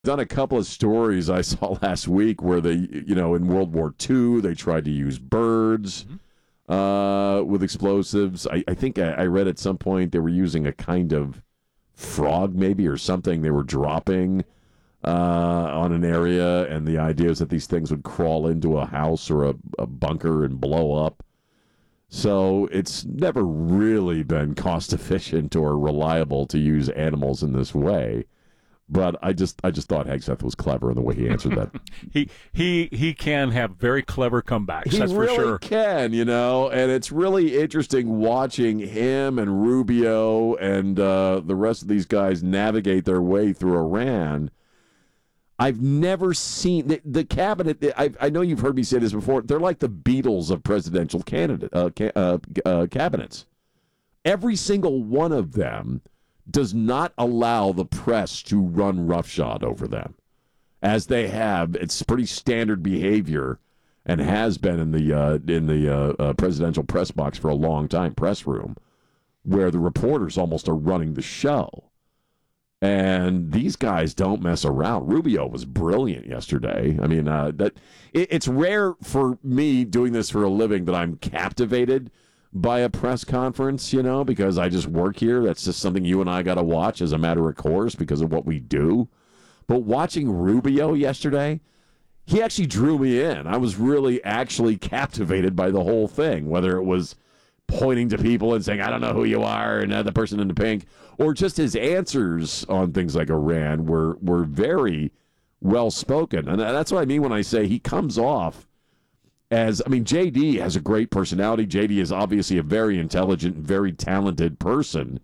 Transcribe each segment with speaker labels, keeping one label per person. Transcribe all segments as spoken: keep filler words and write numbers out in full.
Speaker 1: done a couple of stories I saw last week where they, you know, in World War Two, they tried to use birds mm-hmm. uh, with explosives. I, I think I, I read at some point they were using a kind of frog maybe or something they were dropping uh, on an area, and the idea is that these things would crawl into a house or a, a bunker and blow up. So it's never really been cost efficient or reliable to use animals in this way. But I just I just thought Hegseth was clever in the way he answered that.
Speaker 2: he he he can have very clever comebacks,
Speaker 1: he
Speaker 2: that's
Speaker 1: really
Speaker 2: for sure.
Speaker 1: can, you know, and it's really interesting watching him and Rubio and uh, the rest of these guys navigate their way through Iran. I've never seen the, the cabinet. I, I know you've heard me say this before. They're like the Beatles of presidential candidate uh, ca- uh, uh, cabinets. Every single one of them does not allow the press to run roughshod over them, as they have. It's pretty standard behavior, and has been in the uh, in the uh, uh, presidential press box for a long time, press room, where the reporters almost are running the show. And these guys don't mess around. Rubio was brilliant yesterday. I mean, uh, that it, it's rare for me doing this for a living that I'm captivated by a press conference, you know, because I just work here. That's just something you and I got to watch as a matter of course because of what we do. But watching Rubio yesterday, he actually drew me in. I was really actually captivated by the whole thing, whether it was pointing to people and saying, I don't know who you are, and uh, the person in the pink, or just his answers on things like Iran were, were very well spoken. And that's what I mean when I say he comes off as, I mean, J D has a great personality. J D is obviously a very intelligent, very talented person.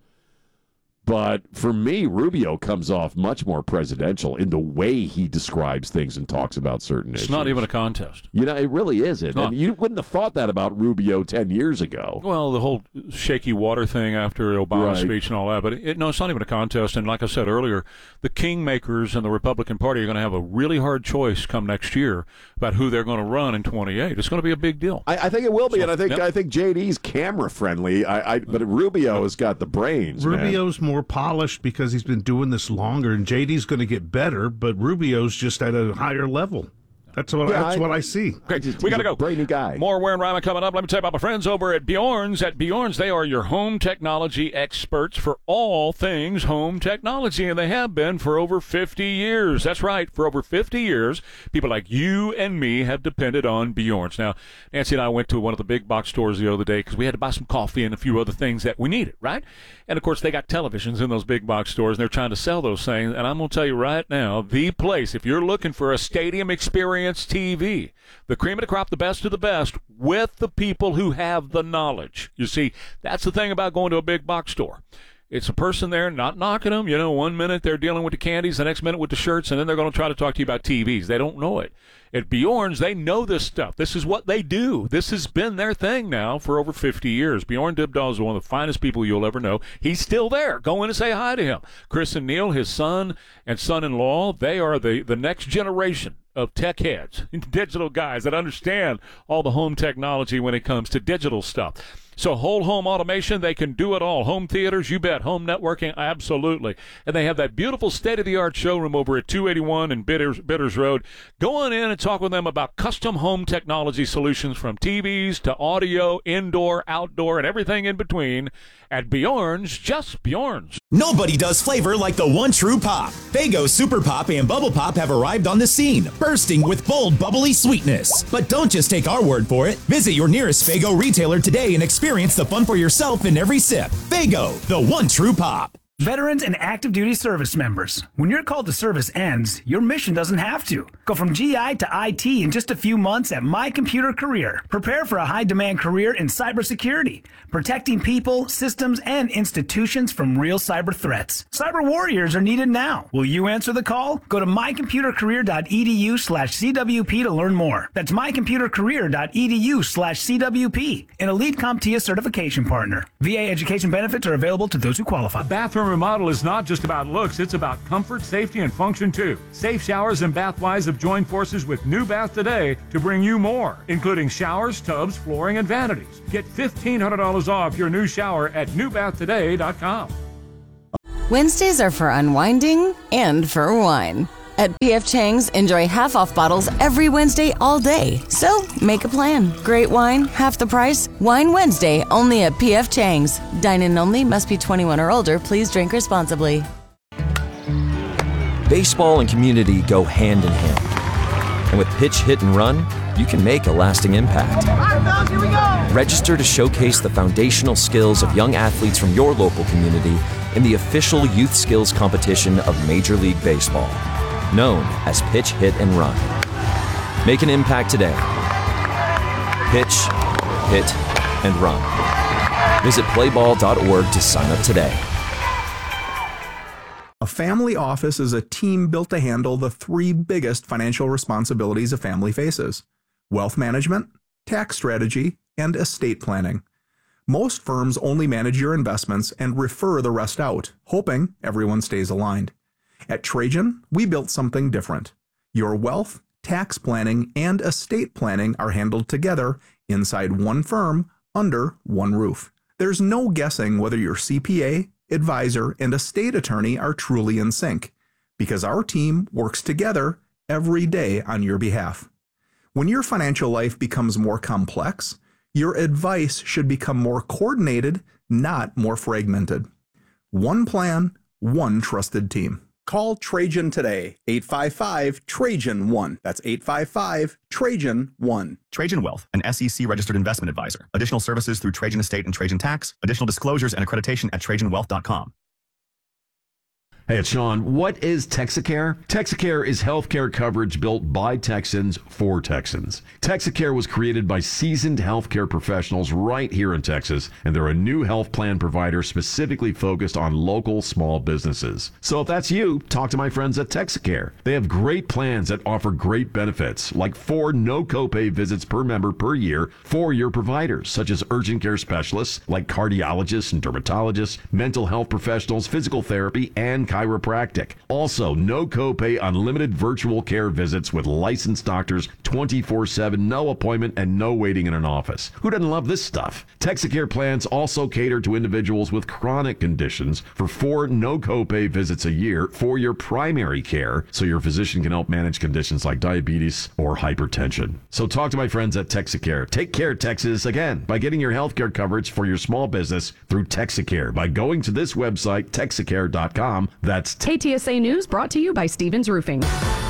Speaker 1: But for me, Rubio comes off much more presidential in the way he describes things and talks about certain
Speaker 2: it's
Speaker 1: issues.
Speaker 2: It's not even a contest.
Speaker 1: You know, it really isn't. And you wouldn't have thought that about Rubio ten years ago.
Speaker 2: Well, the whole shaky water thing after Obama's
Speaker 1: right.
Speaker 2: speech and all that. But it, no, it's not even a contest. And like I said earlier, the kingmakers in the Republican Party are going to have a really hard choice come next year about who they're going to run in twenty-eight. It's going to be a big deal.
Speaker 1: I, I think it will be. So, and I think
Speaker 2: yep.
Speaker 1: I think J D's camera friendly. I, I But Rubio has got the brains.
Speaker 3: Rubio's
Speaker 1: man.
Speaker 3: more polished because he's been doing this longer, and J D's going to get better, but Rubio's just at a higher level. That's what
Speaker 1: yeah,
Speaker 3: that's
Speaker 1: I,
Speaker 3: what I see.
Speaker 2: Great. We got to go.
Speaker 1: Brainy guy.
Speaker 2: More Ware and Ryman coming up. Let me tell you about my friends over at Bjorn's. At Bjorn's, they are your home technology experts for all things home technology, and they have been for over fifty years. That's right. For over fifty years, people like you and me have depended on Bjorn's. Now, Nancy and I went to one of the big box stores the other day because we had to buy some coffee and a few other things that we needed, right? And, of course, they got televisions in those big box stores, and they're trying to sell those things. And I'm going to tell you right now, the place, if you're looking for a stadium experience T V, the cream of the crop, the best of the best, with the people who have the knowledge. You see, that's the thing about going to a big box store. It's a person there not knocking them. You know, one minute they're dealing with the candies, the next minute with the shirts, and then they're going to try to talk to you about T Vs. They don't know it. At Bjorn's, they know this stuff. This is what they do. This has been their thing now for over fifty years. Bjorn Dybdahl is one of the finest people you'll ever know. He's still there. Go in and say hi to him. Chris and Neil, his son and son-in-law, they are the, the next generation of tech heads, digital guys that understand all the home technology when it comes to digital stuff. So whole home automation, they can do it all. Home theaters, you bet. Home networking, absolutely. And they have that beautiful state-of-the-art showroom over at two eighty-one and Bitters, Bitters Road. Go on in and talk with them about custom home technology solutions from T Vs to audio, indoor, outdoor, and everything in between at Bjorn's, just Bjorn's.
Speaker 4: Nobody does flavor like the one true pop. Faygo Super Pop and Bubble Pop have arrived on the scene, bursting with bold, bubbly sweetness. But don't just take our word for it. Visit your nearest Faygo retailer today and experience the fun for yourself in every sip. Faygo, the one true pop.
Speaker 5: Veterans and active duty service members, when your call to service ends, your mission doesn't have to. Go from G I to I T in just a few months at My Computer Career. Prepare for a high-demand career in cybersecurity, protecting people, systems, and institutions from real cyber threats. Cyber warriors are needed now. Will you answer the call? Go to mycomputercareer.edu slash CWP to learn more. That's mycomputercareer.edu slash CWP, an Elite CompTIA certification partner. V A education benefits are available to those who qualify.
Speaker 6: Bathroom remodel is not just about looks, it's about comfort, safety, and function too. Safe Showers and Bathwise have joined forces with New Bath Today to bring you more, including showers, tubs, flooring, and vanities. Get fifteen hundred dollars off your new shower at new bath today dot com.
Speaker 7: Wednesdays are for unwinding and for wine. At P F Chang's, enjoy half-off bottles every Wednesday all day. So, make a plan. Great wine, half the price. Wine Wednesday, only at P F Chang's. Dine-in only, must be twenty-one or older. Please drink responsibly.
Speaker 8: Baseball and community go hand in hand. And with Pitch, Hit, and Run, you can make a lasting impact.
Speaker 9: Here we go.
Speaker 8: Register to showcase the foundational skills of young athletes from your local community in the official youth skills competition of Major League Baseball, known as Pitch, Hit, and Run. Make an impact today. Pitch, hit, and run. Visit play ball dot org to sign up today.
Speaker 10: A family office is a team built to handle the three biggest financial responsibilities a family faces: wealth management, tax strategy, and estate planning. Most firms only manage your investments and refer the rest out, hoping everyone stays aligned. At Trajan, we built something different. Your wealth, tax planning, and estate planning are handled together inside one firm under one roof. There's no guessing whether your C P A, advisor, and estate attorney are truly in sync, because our team works together every day on your behalf. When your financial life becomes more complex, your advice should become more coordinated, not more fragmented. One plan, one trusted team. Call Trajan today, eight five five, Trajan one. That's eight five five, Trajan one.
Speaker 11: Trajan Wealth, an S E C-registered investment advisor. Additional services through Trajan Estate and Trajan Tax. Additional disclosures and accreditation at trajan wealth dot com.
Speaker 1: Hey, it's Sean. What is Texacare? Texacare is healthcare coverage built by Texans for Texans. Texacare was created by seasoned healthcare professionals right here in Texas, and they're a new health plan provider specifically focused on local small businesses. So if that's you, talk to my friends at Texacare. They have great plans that offer great benefits, like four no copay visits per member per year for your providers, such as urgent care specialists like cardiologists and dermatologists, mental health professionals, physical therapy, and chiropractic. Also, no copay, unlimited virtual care visits with licensed doctors twenty-four seven, no appointment, and no waiting in an office. Who doesn't love this stuff? Texacare plans also cater to individuals with chronic conditions for four no copay visits a year for your primary care, so your physician can help manage conditions like diabetes or hypertension. So talk to my friends at Texacare. Take care, Texas, again, by getting your healthcare coverage for your small business through Texacare by going to this website, texacare dot com. That's
Speaker 12: K T S A News brought to you by Stevens Roofing.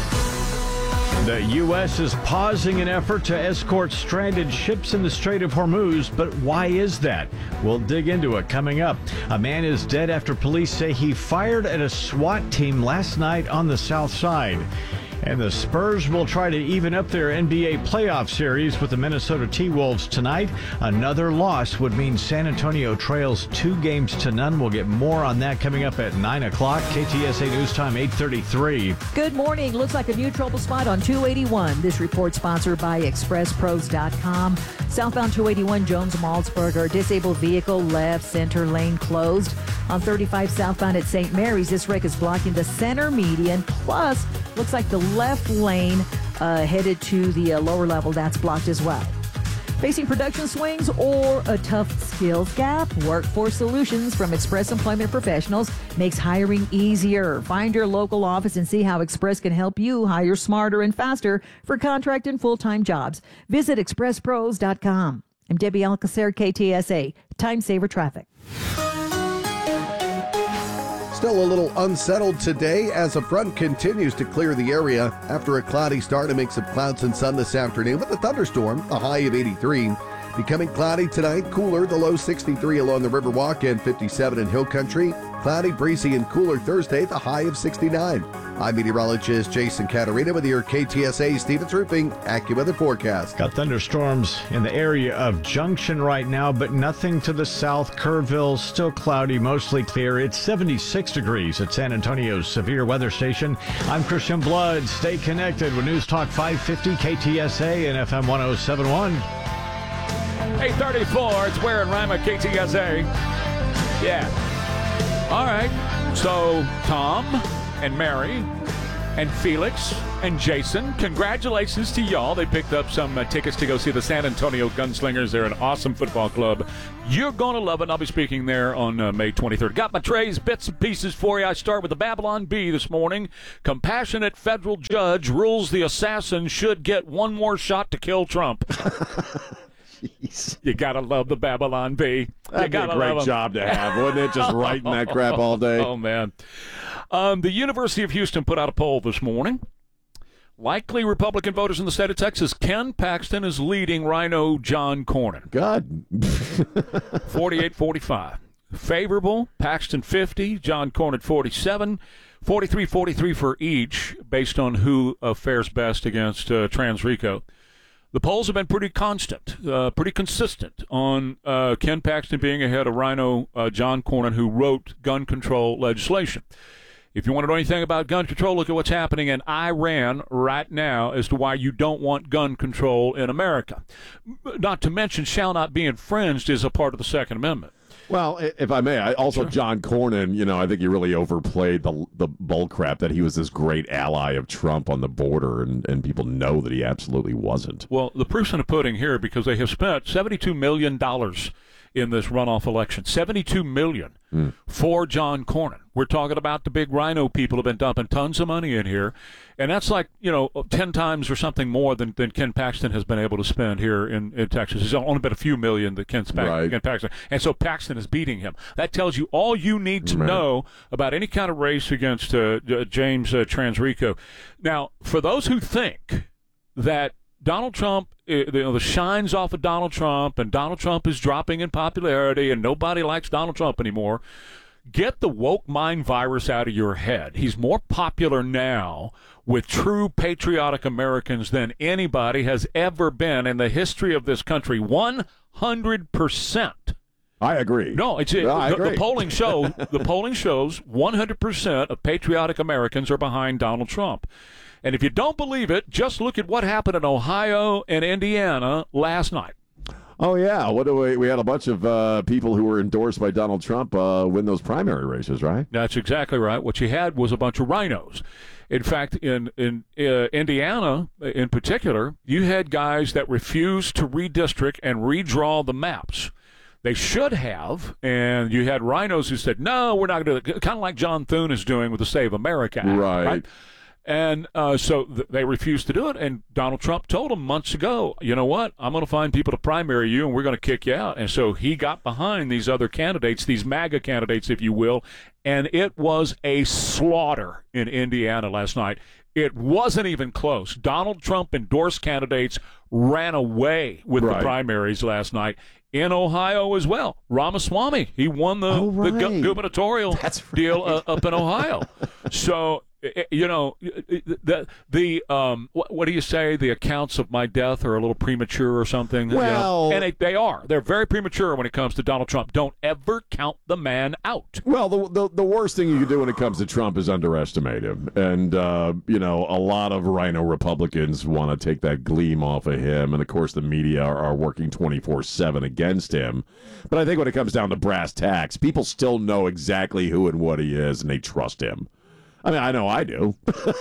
Speaker 13: The U S is pausing an effort to escort stranded ships in the Strait of Hormuz, but why is that? We'll dig into it coming up. A man is dead after police say he fired at a SWAT team last night on the south side. And the Spurs will try to even up their N B A playoff series with the Minnesota T-Wolves tonight. Another loss would mean San Antonio trails two games to none. We'll get more on that coming up at nine o'clock. K T S A News Time, eight thirty-three.
Speaker 14: Good morning. Looks like a new trouble spot on two eighty-one. This report sponsored by express pros dot com. Southbound two eighty-one Jones-Maltzberger. Disabled vehicle left center lane closed. On thirty-five southbound at Saint Mary's, this wreck is blocking the center median. Plus, looks like the left lane uh, headed to the uh, lower level, that's blocked as well. Facing production swings or a tough skills gap? Workforce Solutions from Express Employment Professionals makes hiring easier. Find your local office and see how Express can help you hire smarter and faster for contract and full-time jobs. Visit express pros dot com. I'm Debbie Alcacer, K T S A, Time Saver Traffic.
Speaker 15: Still a little unsettled today as a front continues to clear the area after a cloudy start. A mix of clouds and sun this afternoon with a thunderstorm, a high of eighty-three. Becoming cloudy tonight, cooler, the low sixty-three along the Riverwalk and fifty-seven in Hill Country. Cloudy, breezy, and cooler Thursday, the high of sixty-nine. I'm meteorologist Jason Caterina with your K T S A Stevens Roofing AccuWeather forecast.
Speaker 13: Got thunderstorms in the area of Junction right now, but nothing to the south. Kerrville, still cloudy, mostly clear. It's seventy-six degrees at San Antonio's severe weather station. I'm Christian Blood. Stay connected with News Talk five fifty K T S A and F M one oh seven point one.
Speaker 2: eight thirty-four, it's Ware and Rima, K T S A. Yeah. All right. So, Tom and Mary and Felix and Jason. Congratulations to y'all. They picked up some uh, tickets to go see the San Antonio Gunslingers. They're an awesome football club. You're going to love it. I'll be speaking there on uh, May twenty-third. Got my trays, bits and pieces for you. I start with the Babylon Bee this morning. Compassionate federal judge rules the assassin should get one more shot to kill Trump. Jeez. You got to love the Babylon Bee.
Speaker 1: That'd be a great job to have, wouldn't it? Just writing that crap all day.
Speaker 2: Oh, man. Um, the University of Houston put out a poll this morning. Likely Republican voters in the state of Texas, Ken Paxton is leading Rhino John Cornyn.
Speaker 1: God.
Speaker 2: forty-eight forty-five. Favorable, Paxton fifty, John Cornyn forty-seven, forty-three forty-three for each, based on who uh, fares best against uh, Trans Rico. The polls have been pretty constant, uh, pretty consistent on uh, Ken Paxton being ahead of Rhino uh, John Cornyn, who wrote gun control legislation. If you want to know anything about gun control, look at what's happening in Iran right now as to why you don't want gun control in America. Not to mention, shall not be infringed is a part of the Second Amendment.
Speaker 1: Well, if I may, I also
Speaker 2: Sure.
Speaker 1: John Cornyn, you know, I think he really overplayed the the bullcrap that he was this great ally of Trump on the border, and, and people know that he absolutely wasn't.
Speaker 2: Well, the proof's in the pudding here because they have spent seventy-two million dollars in this runoff election. seventy-two million dollars
Speaker 1: mm.
Speaker 2: for John Cornyn. We're talking about the big Rhino people have been dumping tons of money in here, and that's like, you know, ten times or something more than, than Ken Paxton has been able to spend here in, in Texas. He's only been a few million that Ken, Paxton,
Speaker 1: Right.
Speaker 2: Ken Paxton, and so Paxton is beating him. That tells you all you need to
Speaker 1: Right.
Speaker 2: know about any kind of race against uh, uh, James uh, Transrico. Now, for those who think that Donald Trump, uh, you know, the shine's off of Donald Trump, and Donald Trump is dropping in popularity, and nobody likes Donald Trump anymore, get the woke mind virus out of your head. He's more popular now with true patriotic Americans than anybody has ever been in the history of this country. one hundred percent.
Speaker 1: I agree.
Speaker 2: No, it's
Speaker 1: No, I
Speaker 2: the, the
Speaker 1: agree.
Speaker 2: polling show. The polling shows one hundred percent of patriotic Americans are behind Donald Trump. And if you don't believe it, just look at what happened in Ohio and Indiana last night.
Speaker 1: Oh, yeah. What do we, we had a bunch of uh, people who were endorsed by Donald Trump uh, win those primary races, right?
Speaker 2: That's exactly right. What you had was a bunch of rhinos. In fact, in in uh, Indiana, in particular, you had guys that refused to redistrict and redraw the maps. They should have, and you had rhinos who said, no, we're not going to do it, kind of like John Thune is doing with the Save America Act.
Speaker 1: Right.
Speaker 2: right? And uh, so th- they refused to do it, and Donald Trump told them months ago, you know what, I'm going to find people to primary you, and we're going to kick you out. And so he got behind these other candidates, these MAGA candidates, if you will, and it was a slaughter in Indiana last night. It wasn't even close. Donald Trump-endorsed candidates ran away with
Speaker 1: Right.
Speaker 2: the primaries last night. In Ohio as well. Ramaswamy, he won the,
Speaker 1: Oh,
Speaker 2: the gu-
Speaker 1: right.
Speaker 2: gubernatorial
Speaker 1: That's
Speaker 2: deal uh, up in Ohio. So, i- you know, the, the um, what, what do you say? The accounts of my death are a little premature or something? you know?
Speaker 1: Well-
Speaker 2: And they, they are. They're very premature when it comes to Donald Trump. Don't ever count the man out.
Speaker 1: Well, the, the the worst thing you can do when it comes to Trump is underestimate him. And, uh, you know, a lot of Rhino Republicans want to take that gleam off of him. And, of course, the media are, are working twenty-four seven against him. But I think when it comes down to brass tacks, people still know exactly who and what he is, and they trust him. I mean, I know I do.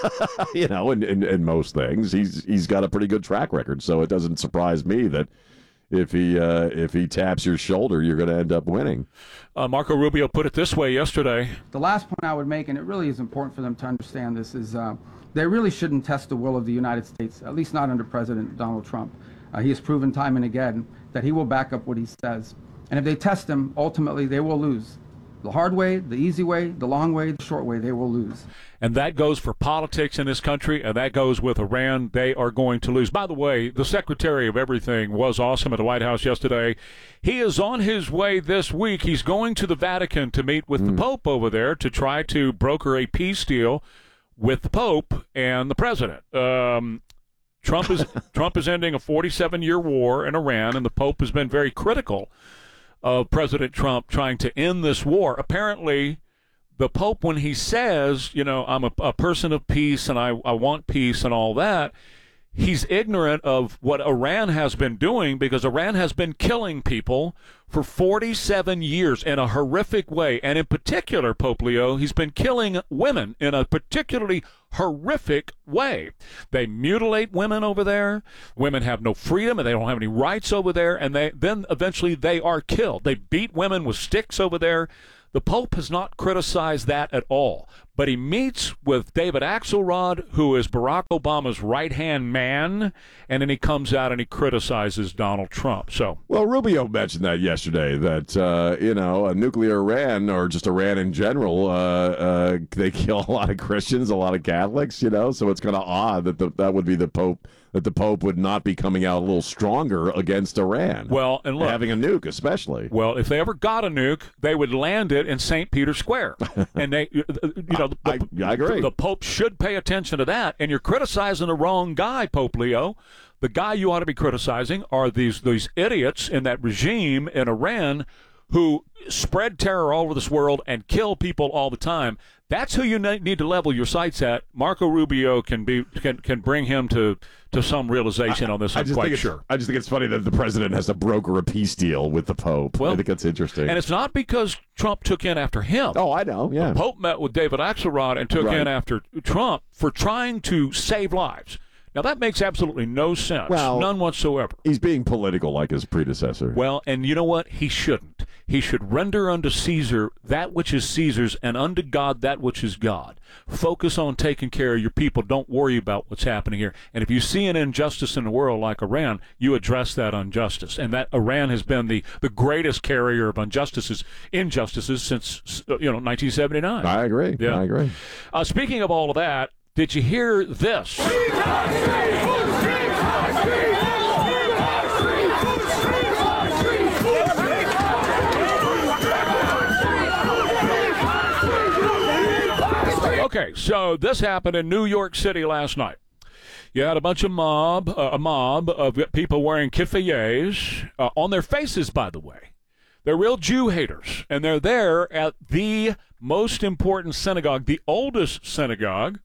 Speaker 1: you know, in, in, in most things. He's he's got a pretty good track record, so it doesn't surprise me that if he uh, if he taps your shoulder, you're going to end up winning.
Speaker 2: Uh, Marco Rubio put it this way yesterday.
Speaker 9: The last point I would make, and it really is important for them to understand this, is uh, they really shouldn't test the will of the United States, at least not under President Donald Trump. Uh, he has proven time and again that he will back up what he says. And if they test him, ultimately they will lose. The hard way, the easy way, the long way, the short way, they will lose.
Speaker 2: And that goes for politics in this country, and that goes with Iran. They are going to lose. By the way, the Secretary of Everything was awesome at the White House yesterday. He is on his way this week. He's going to the Vatican to meet with mm. the Pope over there to try to broker a peace deal with the Pope and the President. Um, Trump is Trump is ending a forty-seven year war in Iran, and the Pope has been very critical of President Trump trying to end this war. Apparently, the Pope, when he says, you know, I'm a, a person of peace and I, I want peace and all that, he's ignorant of what Iran has been doing, because Iran has been killing people for forty-seven years in a horrific way. And in particular, Pope Leo, he's been killing women in a particularly horrific way. They mutilate women over there. Women have no freedom, and they don't have any rights over there. And they then eventually they are killed. They beat women with sticks over there. The Pope has not criticized that at all, but he meets with David Axelrod, who is Barack Obama's right-hand man, and then he comes out and he criticizes Donald Trump. So,
Speaker 1: well, Rubio mentioned that yesterday, that, uh, you know, a nuclear Iran, or just Iran in general, uh, uh, they kill a lot of Christians, a lot of Catholics, you know, so it's kind of odd that the, that would be the Pope, that the Pope would not be coming out a little stronger against Iran.
Speaker 2: Well, and look,
Speaker 1: having a nuke especially.
Speaker 2: Well, if they ever got a nuke, they would land it in Saint Peter's Square. And they, you know, the,
Speaker 1: I, I agree.
Speaker 2: The, the Pope should pay attention to that. And you're criticizing the wrong guy, Pope Leo. The guy you ought to be criticizing are these these idiots in that regime in Iran who spread terror all over this world and kill people all the time. That's who you need to level your sights at. Marco Rubio can be can can bring him to, to some realization
Speaker 1: I,
Speaker 2: on this.
Speaker 1: I
Speaker 2: I'm
Speaker 1: just
Speaker 2: quite
Speaker 1: think
Speaker 2: sure.
Speaker 1: I just think it's funny that the president has to broker a peace deal with the Pope.
Speaker 2: Well,
Speaker 1: I think that's interesting.
Speaker 2: And it's not because Trump took in after him.
Speaker 1: Oh, I know. Yeah,
Speaker 2: the Pope met with David Axelrod and took
Speaker 1: right.
Speaker 2: in after Trump for trying to save lives. Now, that makes absolutely no sense,
Speaker 1: well,
Speaker 2: none whatsoever.
Speaker 1: He's being political like his predecessor.
Speaker 2: Well, and you know what? He shouldn't. He should render unto Caesar that which is Caesar's, and unto God that which is God. Focus on taking care of your people. Don't worry about what's happening here. And if you see an injustice in the world like Iran, you address that injustice. And that Iran has been the, the greatest carrier of injustices, injustices since, you know, nineteen seventy-nine.
Speaker 1: I agree.
Speaker 2: Yeah.
Speaker 1: I agree.
Speaker 2: Uh, speaking of all of that, did you hear this? Okay, so this happened in New York City last night. You had a bunch of mob, uh, a mob of people wearing kippahs uh, on their faces, by the way. They're real Jew haters, and they're there at the most important synagogue, the oldest synagogue,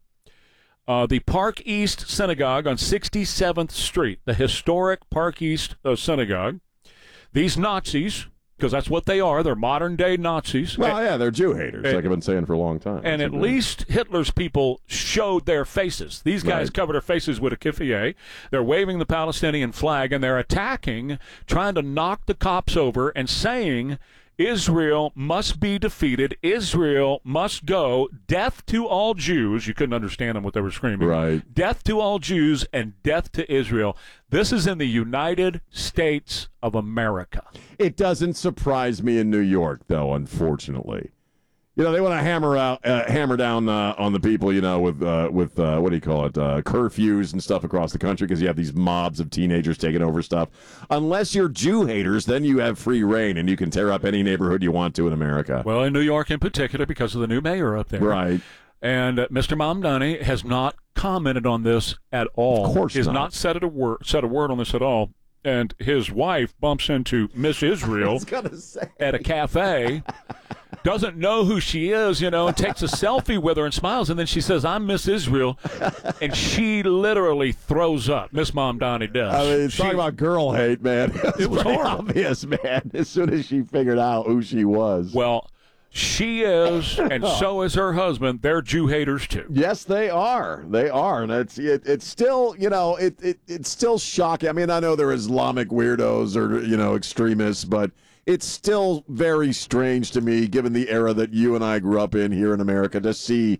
Speaker 2: uh, the Park East Synagogue on sixty-seventh Street, the historic Park East uh, Synagogue. These Nazis, because that's what they are, they're modern-day Nazis.
Speaker 1: Well, yeah, they're Jew haters,
Speaker 2: and,
Speaker 1: like I've been saying for a long time.
Speaker 2: And
Speaker 1: that's
Speaker 2: at least Hitler's people showed their faces. These guys
Speaker 1: right.
Speaker 2: covered their faces with a kippah. They're waving the Palestinian flag, and they're attacking, trying to knock the cops over, and saying Israel must be defeated. Israel must go. Death to all Jews. You couldn't understand them what they were screaming.
Speaker 1: Right.
Speaker 2: Death to all Jews and death to Israel. This is in the United States of America.
Speaker 1: It doesn't surprise me in New York, though, unfortunately. You know, they want to hammer out, uh, hammer down uh, on the people, you know, with, uh, with uh, what do you call it, uh, curfews and stuff across the country, because you have these mobs of teenagers taking over stuff. Unless you're Jew haters, then you have free reign, and you can tear up any neighborhood you want to in America.
Speaker 2: Well, in New York in particular, because of the new mayor up there.
Speaker 1: Right.
Speaker 2: And uh, Mister Mamdani has not commented on this at all.
Speaker 1: Of course
Speaker 2: He's
Speaker 1: not.
Speaker 2: not said a word, said a word on this at all. And his wife bumps into Miss Israel at a cafe, doesn't know who she is, you know, and takes a selfie with her and smiles, and then she says, "I'm Miss Israel," and she literally throws up. Miss Mamdani does.
Speaker 1: I mean,
Speaker 2: she,
Speaker 1: talk about girl hate, man. It was,
Speaker 2: it was
Speaker 1: pretty
Speaker 2: horrible.
Speaker 1: obvious, man, as soon as she figured out who she was.
Speaker 2: Well, she is, and so is her husband. They're Jew haters too.
Speaker 1: Yes, they are. They are, and it's it, it's still, you know, it, it it's still shocking. I mean, I know they're Islamic weirdos or, you know, extremists, but it's still very strange to me, given the era that you and I grew up in here in America, to see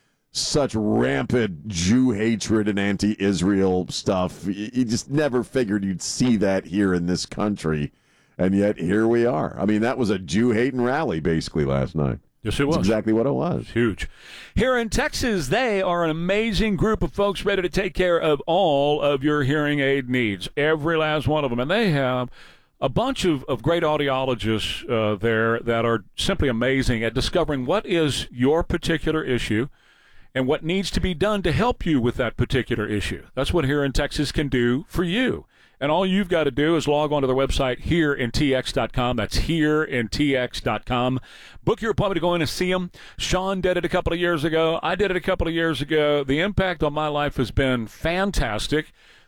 Speaker 1: such rampant Jew hatred and anti-Israel stuff. You just never figured you'd see that here in this country. And yet, here we are. I mean, that was a Jew-hating rally, basically, last night.
Speaker 2: Yes, it was.
Speaker 1: That's exactly what it was.
Speaker 2: Huge. Here in Texas, they are an amazing group of folks ready to take care of all of your hearing aid needs, every last one of them. And they have a bunch of, of great audiologists uh, there that are simply amazing at discovering what is your particular issue and what needs to be done to help you with that particular issue. That's what Here in Texas can do for you. And all you've got to do is log on to their website, here in T X dot com. That's here in T X dot com. Book your appointment to go in and see them. Sean did it a couple of years ago. I did it a couple of years ago. The impact on my life has been fantastic.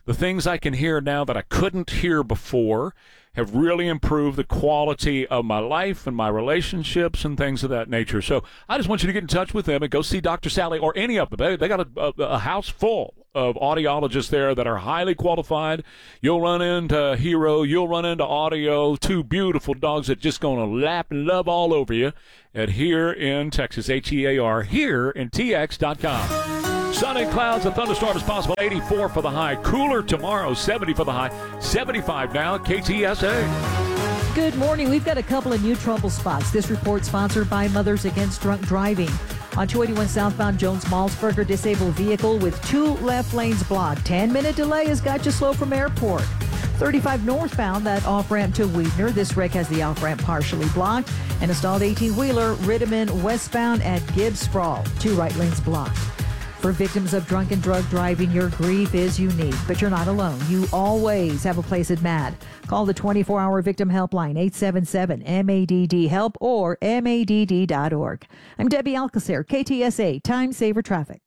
Speaker 2: The things I can hear now that I couldn't hear before have really improved the quality of my life and my relationships and things of that nature. So I just want you to get in touch with them and go see Doctor Sally or any of them. They, they got a, a, a house full of audiologists there that are highly qualified. You'll run into Hero. You'll run into Audio, two beautiful dogs that just going to lap and love all over you at Here in Texas, H E A R, here in T X dot com. Sun and clouds, a thunderstorm is possible. eighty-four for the high. Cooler tomorrow, seventy for the high. seventy-five now, K T S A.
Speaker 14: Good morning. We've got a couple of new trouble spots. This report sponsored by Mothers Against Drunk Driving. On two eighty-one southbound Jones-Malzberger, disabled vehicle with two left lanes blocked. ten-minute delay has got you slow from airport. thirty-five northbound, that off-ramp to Weidner. This wreck has the off-ramp partially blocked. An installed eighteen-wheeler, Rittiman westbound at Gibbs Sprawl. Two right lanes blocked. For victims of drunk and drug driving, your grief is unique, but you're not alone. You always have a place at M A D. Call the twenty-four hour victim helpline, eight seven seven M A D D help or M A D D dot org. I'm Debbie Alcacer, K T S A, Time Saver Traffic.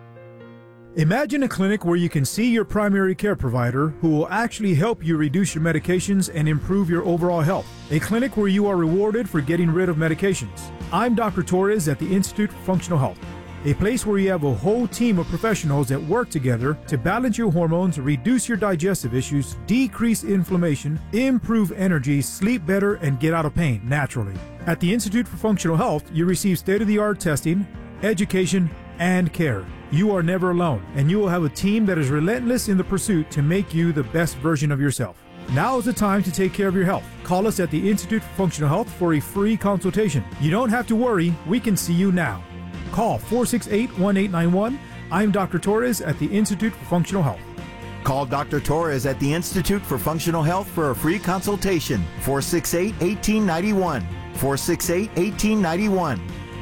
Speaker 16: Imagine a clinic where you can see your primary care provider who will actually help you reduce your medications and improve your overall health. A clinic where you are rewarded for getting rid of medications. I'm Doctor Torres at the Institute for Functional Health. A place where you have a whole team of professionals that work together to balance your hormones, reduce your digestive issues, decrease inflammation, improve energy, sleep better, and get out of pain naturally. At the Institute for Functional Health, you receive state-of-the-art testing, education, and care. You are never alone, and you will have a team that is relentless in the pursuit to make you the best version of yourself. Now is the time to take care of your health. Call us at the Institute for Functional Health for a free consultation. You don't have to worry, we can see you now. Call four six eight, one eight nine one. I'm Doctor Torres at the Institute for Functional Health.
Speaker 17: Call Doctor Torres at the Institute for Functional Health for a free consultation. four six eight, one eight nine one. four six eight, one eight nine one.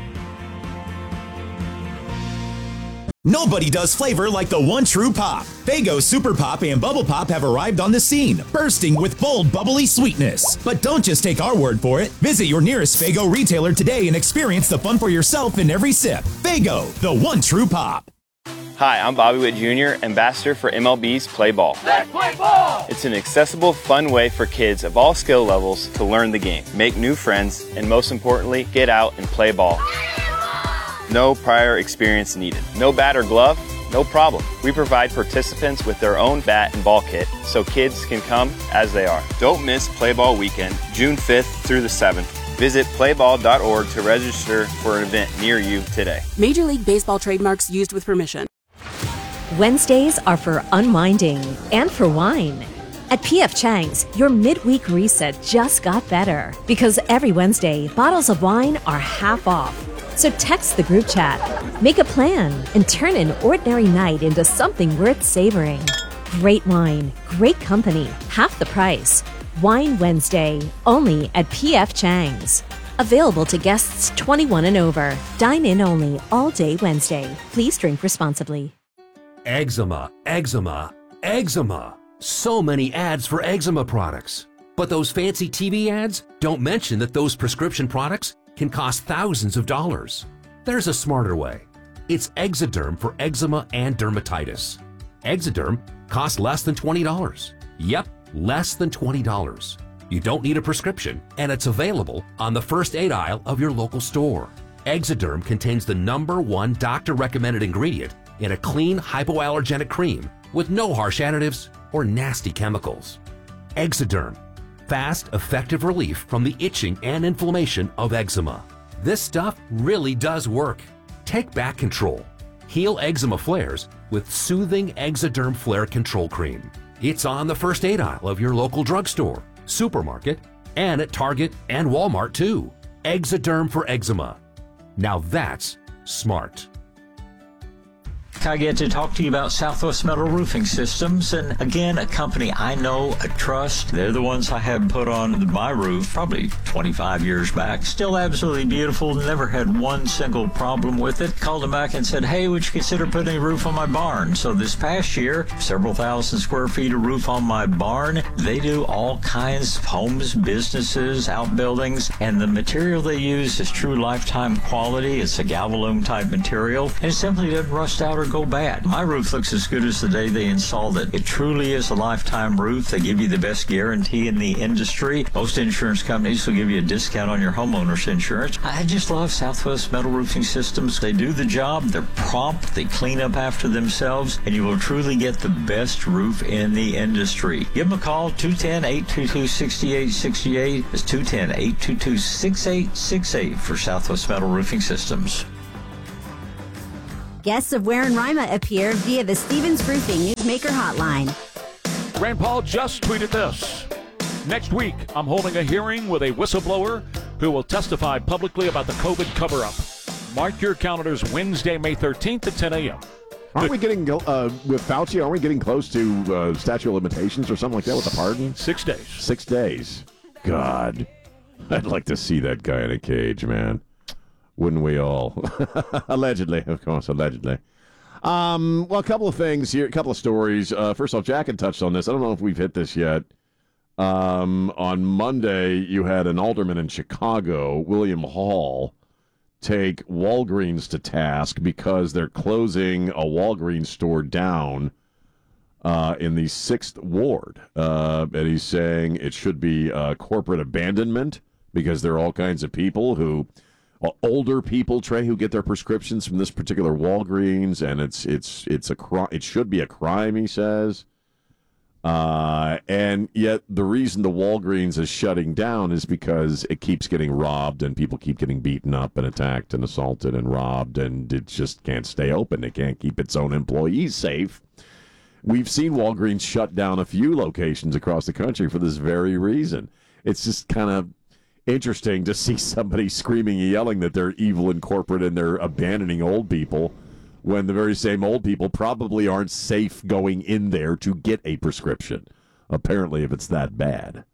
Speaker 4: Nobody does flavor like the one true pop. Faygo Super Pop and Bubble Pop have arrived on the scene, bursting with bold, bubbly sweetness. But don't just take our word for it. Visit your nearest Faygo retailer today and experience the fun for yourself in every sip. Faygo, the one true pop.
Speaker 18: Hi, I'm Bobby Witt Junior, ambassador for M L B's Play Ball.
Speaker 19: Let's play ball!
Speaker 18: It's an accessible, fun way for kids of all skill levels to learn the game, make new friends, and most importantly, get out and play ball. No prior experience needed. No bat or glove? No problem. We provide participants with their own bat and ball kit so kids can come as they are. Don't miss Play Ball Weekend, June fifth through the seventh. Visit play ball dot org to register for an event near you today.
Speaker 20: Major League Baseball trademarks used with permission.
Speaker 21: Wednesdays are for unwinding and for wine. At P F Chang's, your midweek reset just got better because every Wednesday, bottles of wine are half off. So text the group chat, make a plan, and turn an ordinary night into something worth savoring. Great wine, great company, half the price. Wine Wednesday, only at P F Chang's. Available to guests twenty-one and over. Dine in only all day Wednesday. Please drink responsibly.
Speaker 22: Eczema, eczema, eczema. So many ads for eczema products. But those fancy T V ads don't mention that those prescription products can cost thousands of dollars. There's a smarter way. It's Exoderm for eczema and dermatitis. Exoderm costs less than twenty dollars. Yep, less than twenty dollars. You don't need a prescription, and it's available on the first aid aisle of your local store. Exoderm contains the number one doctor-recommended ingredient in a clean hypoallergenic cream with no harsh additives or nasty chemicals. Exoderm. Fast, effective relief from the itching and inflammation of eczema. This stuff really does work. Take back control. Heal eczema flares with soothing Exoderm Flare Control Cream. It's on the first aid aisle of your local drugstore, supermarket, and at Target and Walmart too. Exoderm for eczema. Now that's smart.
Speaker 23: I get to talk to you about Southwest Metal Roofing Systems, and again, a company I know, I trust. They're the ones I had put on my roof probably twenty-five years back. Still absolutely beautiful, never had one single problem with it. Called them back and said, hey, would you consider putting a roof on my barn? So this past year, several thousand square feet of roof on my barn. They do all kinds of homes, businesses, outbuildings, and the material they use is true lifetime quality. It's a Galvalume type material, and it simply doesn't rust out or go bad. My roof looks as good as the day they installed it. It truly is a lifetime roof. They give you the best guarantee in the industry. Most insurance companies will give you a discount on your homeowner's insurance. I just love Southwest Metal Roofing Systems. They do the job. They're prompt. They clean up after themselves, and you will truly get the best roof in the industry. Give them a call, two one zero, eight two two, six eight six eight. It's two one zero, eight two two, six eight six eight for Southwest Metal Roofing Systems.
Speaker 3: Guests of Ware and Rima appear via the Stevens Roofing Newsmaker hotline.
Speaker 2: Rand Paul just tweeted this. Next week, I'm holding a hearing with a whistleblower who will testify publicly about the COVID cover-up. Mark your calendars Wednesday, May thirteenth at ten a.m.
Speaker 1: Aren't we getting, uh, with Fauci, aren't we getting close to uh, statute of limitations or something like that with the pardon?
Speaker 2: Six days.
Speaker 1: Six days. God. I'd like to see that guy in a cage, man. Wouldn't we all? Allegedly, of course, allegedly. Um, well, a couple of things here, a couple of stories. Uh, first off, Jack had touched on this. I don't know if we've hit this yet. Um, on Monday, you had an alderman in Chicago, William Hall, take Walgreens to task because they're closing a Walgreens store down uh, in the sixth Ward. Uh, and he's saying it should be uh, corporate abandonment because there are all kinds of people who, uh, older people, Trey, who get their prescriptions from this particular Walgreens, and it's it's it's a cri- it should be a crime, he says. Uh, and yet the reason the Walgreens is shutting down is because it keeps getting robbed and people keep getting beaten up and attacked and assaulted and robbed, and it just can't stay open. It can't keep its own employees safe. We've seen Walgreens shut down a few locations across the country for this very reason. It's just kind of interesting to see somebody screaming and yelling that they're evil and corporate and they're abandoning old people, when the very same old people probably aren't safe going in there to get a prescription, apparently, if it's that bad.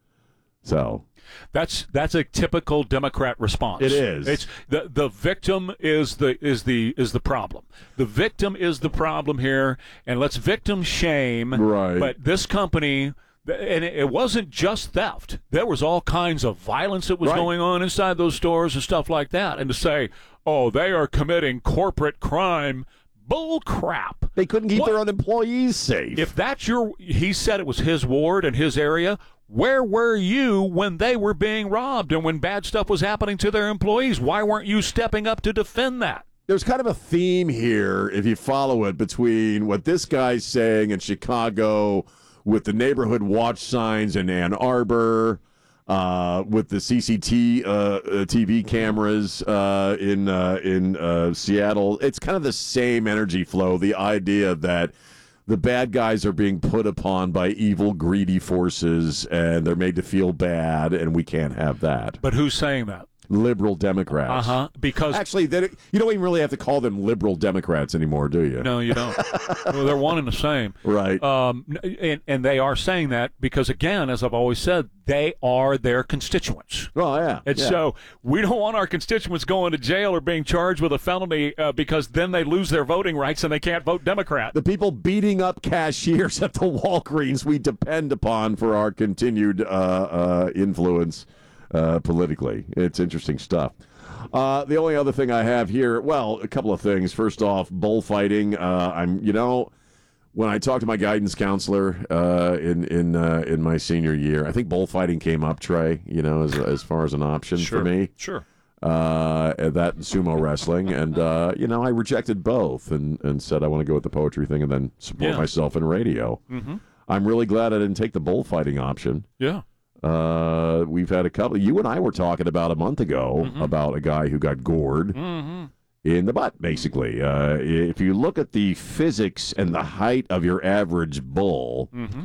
Speaker 1: So
Speaker 2: that's that's a typical Democrat response.
Speaker 1: It is.
Speaker 2: It's the the victim is the is the is the problem. The victim is the problem here, and let's victim shame.
Speaker 1: Right.
Speaker 2: But this company, and it wasn't just theft. There was all kinds of violence that was
Speaker 1: right.
Speaker 2: going on inside those stores and stuff like that. And to say, oh, they are committing corporate crime. Bull crap.
Speaker 1: They couldn't keep
Speaker 2: what?
Speaker 1: their own employees safe.
Speaker 2: If that's your, he said it was his ward and his area, where were you when they were being robbed and when bad stuff was happening to their employees? Why weren't you stepping up to defend that?
Speaker 1: There's kind of a theme here, if you follow it, between what this guy's saying in Chicago with the neighborhood watch signs in Ann Arbor, Uh, with the C C T V cameras uh, in uh, in uh, Seattle. It's kind of the same energy flow, the idea that the bad guys are being put upon by evil, greedy forces, and they're made to feel bad, and we can't have that.
Speaker 2: But who's saying that?
Speaker 1: Liberal Democrats.
Speaker 2: Uh-huh. Because
Speaker 1: actually, they, you don't even really have to call them liberal Democrats anymore, do you?
Speaker 2: No, you don't. Well, they're one and the same.
Speaker 1: Right.
Speaker 2: Um, and, and they are saying that because, again, as I've always said, they are their constituents.
Speaker 1: Oh, yeah.
Speaker 2: And
Speaker 1: yeah.
Speaker 2: so we don't want our constituents going to jail or being charged with a felony uh, because then they lose their voting rights and they can't vote Democrat.
Speaker 1: The people beating up cashiers at the Walgreens we depend upon for our continued uh, uh, influence. Uh, politically. It's interesting stuff. Uh, the only other thing I have here, well, a couple of things. First off, bullfighting. Uh, I'm, you know, when I talked to my guidance counselor uh, in in uh, in my senior year, I think bullfighting came up, Trey. You know, as as far as an option
Speaker 2: sure.
Speaker 1: for me.
Speaker 2: Sure.
Speaker 1: Uh, that and sumo wrestling, and uh, you know, I rejected both and and said I want to go with the poetry thing and then support
Speaker 2: yeah.
Speaker 1: myself in radio.
Speaker 2: Mm-hmm.
Speaker 1: I'm really glad I didn't take the bullfighting option.
Speaker 2: Yeah.
Speaker 1: Uh, we've had a couple. You and I were talking about a month ago
Speaker 2: mm-hmm.
Speaker 1: about a guy who got gored
Speaker 2: mm-hmm.
Speaker 1: in the butt, basically. Uh, if you look at the physics and the height of your average bull
Speaker 2: mm-hmm.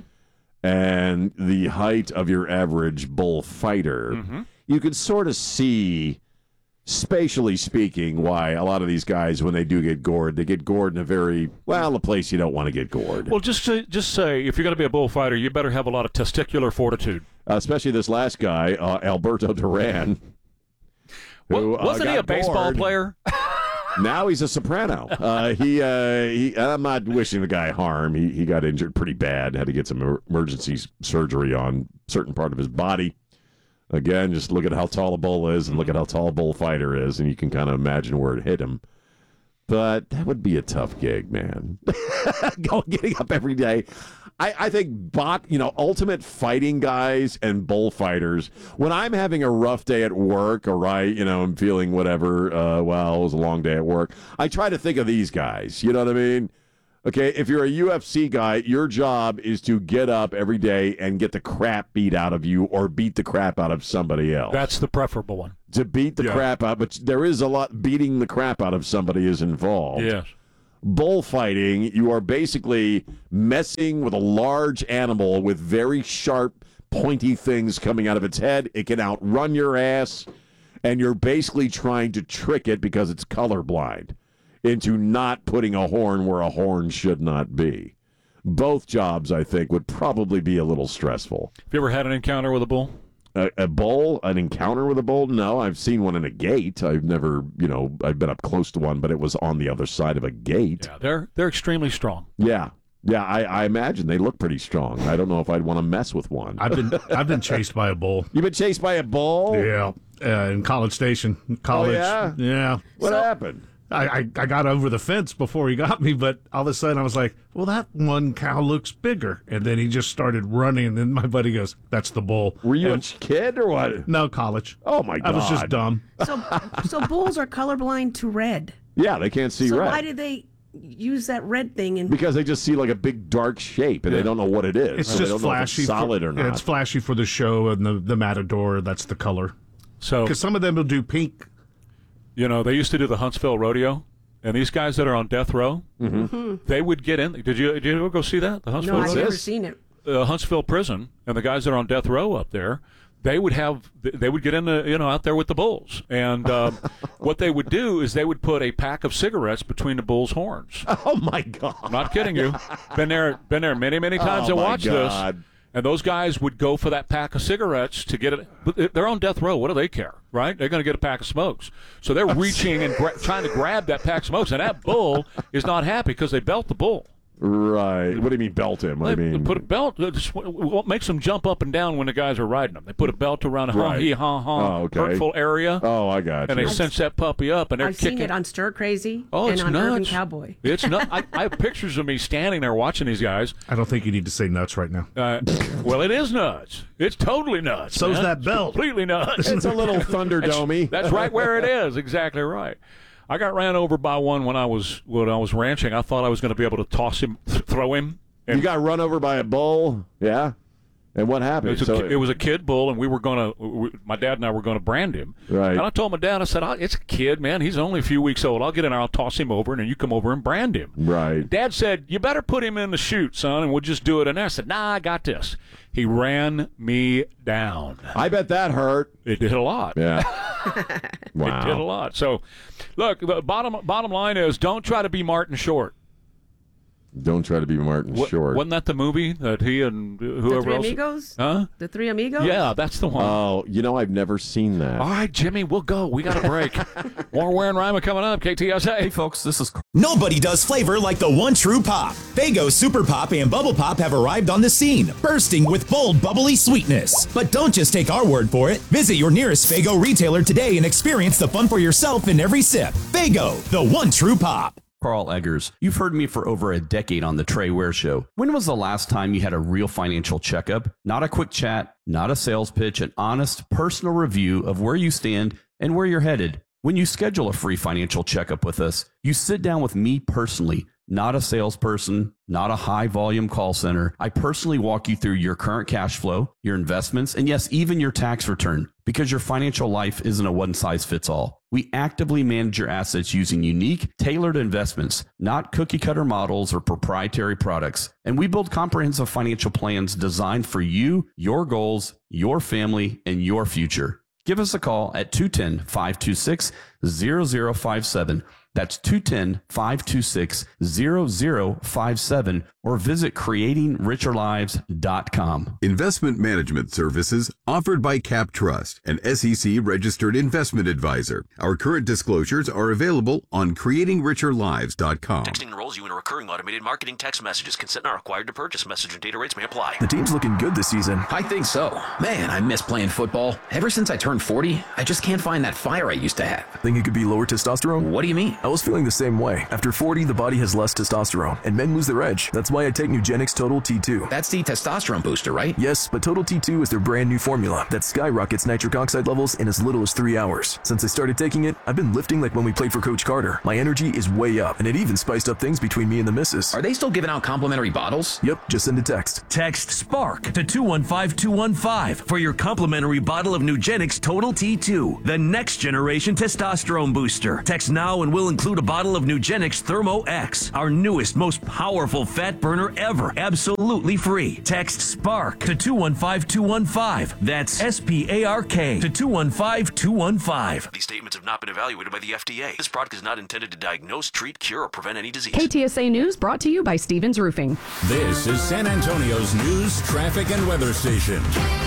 Speaker 1: and the height of your average bull fighter,
Speaker 2: mm-hmm.
Speaker 1: you can sort of see, spatially speaking, why a lot of these guys, when they do get gored, they get gored in a very, well, a place you don't want to get gored.
Speaker 2: Well, just say, just say, if you're going to be a bullfighter, you better have a lot of testicular fortitude.
Speaker 1: Uh, especially this last guy, uh, Alberto Duran. Who,
Speaker 2: well, wasn't
Speaker 1: uh,
Speaker 2: he a baseball
Speaker 1: gored.
Speaker 2: player?
Speaker 1: Now he's a soprano. Uh, he, uh, he, I'm not wishing the guy harm. He he got injured pretty bad. Had to get some er- emergency surgery on a certain part of his body. Again, just look at how tall a bull is and look at how tall a bullfighter is, and you can kind of imagine where it hit him. But that would be a tough gig, man. Going getting up every day. I, I think bot, you know, ultimate fighting guys and bullfighters. When I'm having a rough day at work, all right, you know, I'm feeling whatever. Uh, well, it was a long day at work. I try to think of these guys. You know what I mean? Okay, if you're a U F C guy, your job is to get up every day and get the crap beat out of you or beat the crap out of somebody else.
Speaker 2: That's the preferable one.
Speaker 1: To beat the
Speaker 2: Yeah.
Speaker 1: crap out, but there is a lot beating the crap out of somebody is involved.
Speaker 2: Yes.
Speaker 1: Bullfighting, you are basically messing with a large animal with very sharp, pointy things coming out of its head. It can outrun your ass, and you're basically trying to trick it because it's colorblind into not putting a horn where a horn should not be. Both jobs, I think, would probably be a little stressful.
Speaker 2: Have you ever had an encounter with a bull?
Speaker 1: A, a bull? An encounter with a bull? No, I've seen one in a gate. I've never, you know, I've been up close to one, but it was on the other side of a gate.
Speaker 2: Yeah, they're they're extremely strong.
Speaker 1: Yeah. Yeah, I, I imagine they look pretty strong. I don't know if I'd want to mess with one.
Speaker 5: I've been I've been chased by a bull.
Speaker 1: You've been chased by a bull?
Speaker 5: Yeah, uh, in College Station. College.
Speaker 1: Oh, yeah?
Speaker 5: Yeah.
Speaker 1: What happened?
Speaker 5: I, I, I got over the fence before he got me, but all of a sudden I was like, well, that one cow looks bigger. And then he just started running, and then my buddy goes, that's the bull.
Speaker 1: Were you
Speaker 5: and,
Speaker 1: a kid or what?
Speaker 5: No, college.
Speaker 1: Oh, my God.
Speaker 5: I was just dumb.
Speaker 6: So, so bulls are colorblind to red.
Speaker 1: Yeah, they can't see
Speaker 6: so
Speaker 1: red.
Speaker 6: why did they use that red thing? And
Speaker 1: Because they just see like a big dark shape, and
Speaker 5: Yeah.
Speaker 1: they don't know what it is.
Speaker 5: It's
Speaker 1: So
Speaker 5: just
Speaker 1: they don't
Speaker 5: flashy.
Speaker 1: know if it's solid
Speaker 5: for,
Speaker 1: or not.
Speaker 5: yeah, it's flashy for the show and the, the matador. That's the color.
Speaker 2: So,
Speaker 5: because some of them will do pink.
Speaker 2: You know, they used to do the Huntsville Rodeo, and these guys that are on death row,
Speaker 6: Mhm.
Speaker 2: they would get in. Did you did you ever go see that? The Huntsville
Speaker 6: no, I've
Speaker 2: Rodeo?
Speaker 6: never seen it.
Speaker 2: Uh, Huntsville Prison, and the guys that are on death row up there, they would have they would get in the you know out there with the bulls, and um, what they would do is they would put a pack of cigarettes between the bull's horns.
Speaker 1: Oh my God!
Speaker 2: I'm not kidding you. Been there, been there many many times
Speaker 1: Oh,
Speaker 2: and
Speaker 1: my
Speaker 2: watched
Speaker 1: God.
Speaker 2: this. And those guys would go for that pack of cigarettes to get it. But they're on death row. What do they care, right? They're going to get a pack of smokes. So they're reaching and gra- trying to grab that pack of smokes. And that bull is not happy because they belt the bull.
Speaker 1: Right. What do you mean belt him? I
Speaker 2: They
Speaker 1: mean,
Speaker 2: put a belt. uh, just What makes them jump up and down when the guys are riding them? They put a belt around a ha
Speaker 1: Right.
Speaker 2: he ha ha
Speaker 1: Oh, okay.
Speaker 2: hurtful area.
Speaker 1: Oh, I got
Speaker 2: And
Speaker 1: you.
Speaker 2: they cinch that puppy up, and they're
Speaker 6: I've
Speaker 2: kicking.
Speaker 6: seen it on Stir Crazy
Speaker 2: Oh,
Speaker 6: and
Speaker 2: it's
Speaker 6: on
Speaker 2: nuts.
Speaker 6: Urban Cowboy.
Speaker 2: It's not. I, I have pictures of me standing there watching these guys.
Speaker 5: I don't think you need to say nuts right now.
Speaker 2: Uh, well, it is nuts. It's totally nuts.
Speaker 5: So's
Speaker 2: man.
Speaker 5: that
Speaker 2: It's
Speaker 5: belt.
Speaker 2: completely nuts.
Speaker 1: It's a little Thunderdome-y.
Speaker 2: That's, that's right where it is. Exactly right. I got ran over by one when I was when I was ranching. I thought I was going to be able to toss him, th- throw him.
Speaker 1: You got run over by a bull? Yeah. And what
Speaker 2: It
Speaker 1: happened?
Speaker 2: was, a,
Speaker 1: So-
Speaker 2: ki- it was a kid bull, and we were going to. My dad and I were going to brand him.
Speaker 1: Right.
Speaker 2: And I told my dad, I said, "Oh, "It's a kid, man. He's only a few weeks old. I'll get in there. I'll toss him over, and then you come over and brand him."
Speaker 1: Right.
Speaker 2: Dad said, "You better put him in the chute, son, and we'll just do it in there." I said, "Nah, I got this." He ran me down.
Speaker 1: I bet that hurt.
Speaker 2: It did a lot.
Speaker 1: Yeah. Wow.
Speaker 2: It did a lot. So, look, the bottom bottom line is, don't try to be Martin Short.
Speaker 1: Don't try to be Martin
Speaker 2: Wa-
Speaker 1: Short.
Speaker 2: Wasn't that the movie that he and uh,
Speaker 6: The
Speaker 2: whoever
Speaker 6: Three
Speaker 2: else?
Speaker 6: Amigos?
Speaker 2: Huh?
Speaker 6: The Three Amigos?
Speaker 2: Yeah, that's the one.
Speaker 1: Oh, you know, I've never seen that.
Speaker 2: All right, Jimmy, we'll go. We got a break. More Ware and Ryman coming up. K T S A.
Speaker 4: Hey, folks, this is. Nobody does flavor like the one true pop. Faygo Super Pop and Bubble Pop have arrived on the scene, bursting with bold, bubbly sweetness. But don't just take our word for it. Visit your nearest Faygo retailer today and experience the fun for yourself in every sip. Faygo, the one true pop.
Speaker 19: Carl Eggers, you've heard me for over a decade on the Trey Ware Show. When was the last time you had a real financial checkup? Not a quick chat, not a sales pitch, an honest, personal review of where you stand and where you're headed. When you schedule a free financial checkup with us, you sit down with me personally, not a salesperson, not a high-volume call center. I personally walk you through your current cash flow, your investments, and yes, even your tax return, because your financial life isn't a one-size-fits-all. We actively manage your assets using unique, tailored investments, not cookie-cutter models or proprietary products. And we build comprehensive financial plans designed for you, your goals, your family, and your future. Give us a call at two one zero, five two six, zero zero five seven. That's two one zero, five two six, zero zero five seven, or visit creating richer lives dot com.
Speaker 24: Investment management services offered by Cap Trust, an S E C-registered investment advisor. Our current disclosures are available on creating richer lives dot com.
Speaker 25: Texting enrolls you in a recurring automated marketing text messages. Consent not required to purchase. Message and data rates may apply.
Speaker 26: The team's looking good this season. I think so. Man, I miss playing football. Ever since I turned forty, I just can't find that fire I used to have. Think it could be lower testosterone? What do you mean?
Speaker 7: I was feeling the same way. After forty, the body has less testosterone, and men lose their edge. That's why I take Nugenix Total T two.
Speaker 26: That's the testosterone booster, right?
Speaker 7: Yes, but Total T two is their brand new formula that skyrockets nitric oxide levels in as little as three hours. Since I started taking it, I've been lifting like when we played for Coach Carter. My energy is way up, and it even spiced up things between me and the missus.
Speaker 26: Are they still giving out complimentary bottles?
Speaker 7: Yep, just send a text.
Speaker 22: Text SPARK to two one five two one five for your complimentary bottle of Nugenix Total T two, the next generation testosterone booster. Text now and we'll include a bottle of Nugenix Thermo X, our newest, most powerful fat burner ever, absolutely free. Text SPARK to two one five two one five. That's S P A R K to two one five two one five.
Speaker 25: These statements have not been evaluated by the F D A. This product is not intended to diagnose, treat, cure, or prevent any disease.
Speaker 8: K T S A News brought to you by Stevens Roofing.
Speaker 10: This is San Antonio's news, traffic, and weather station.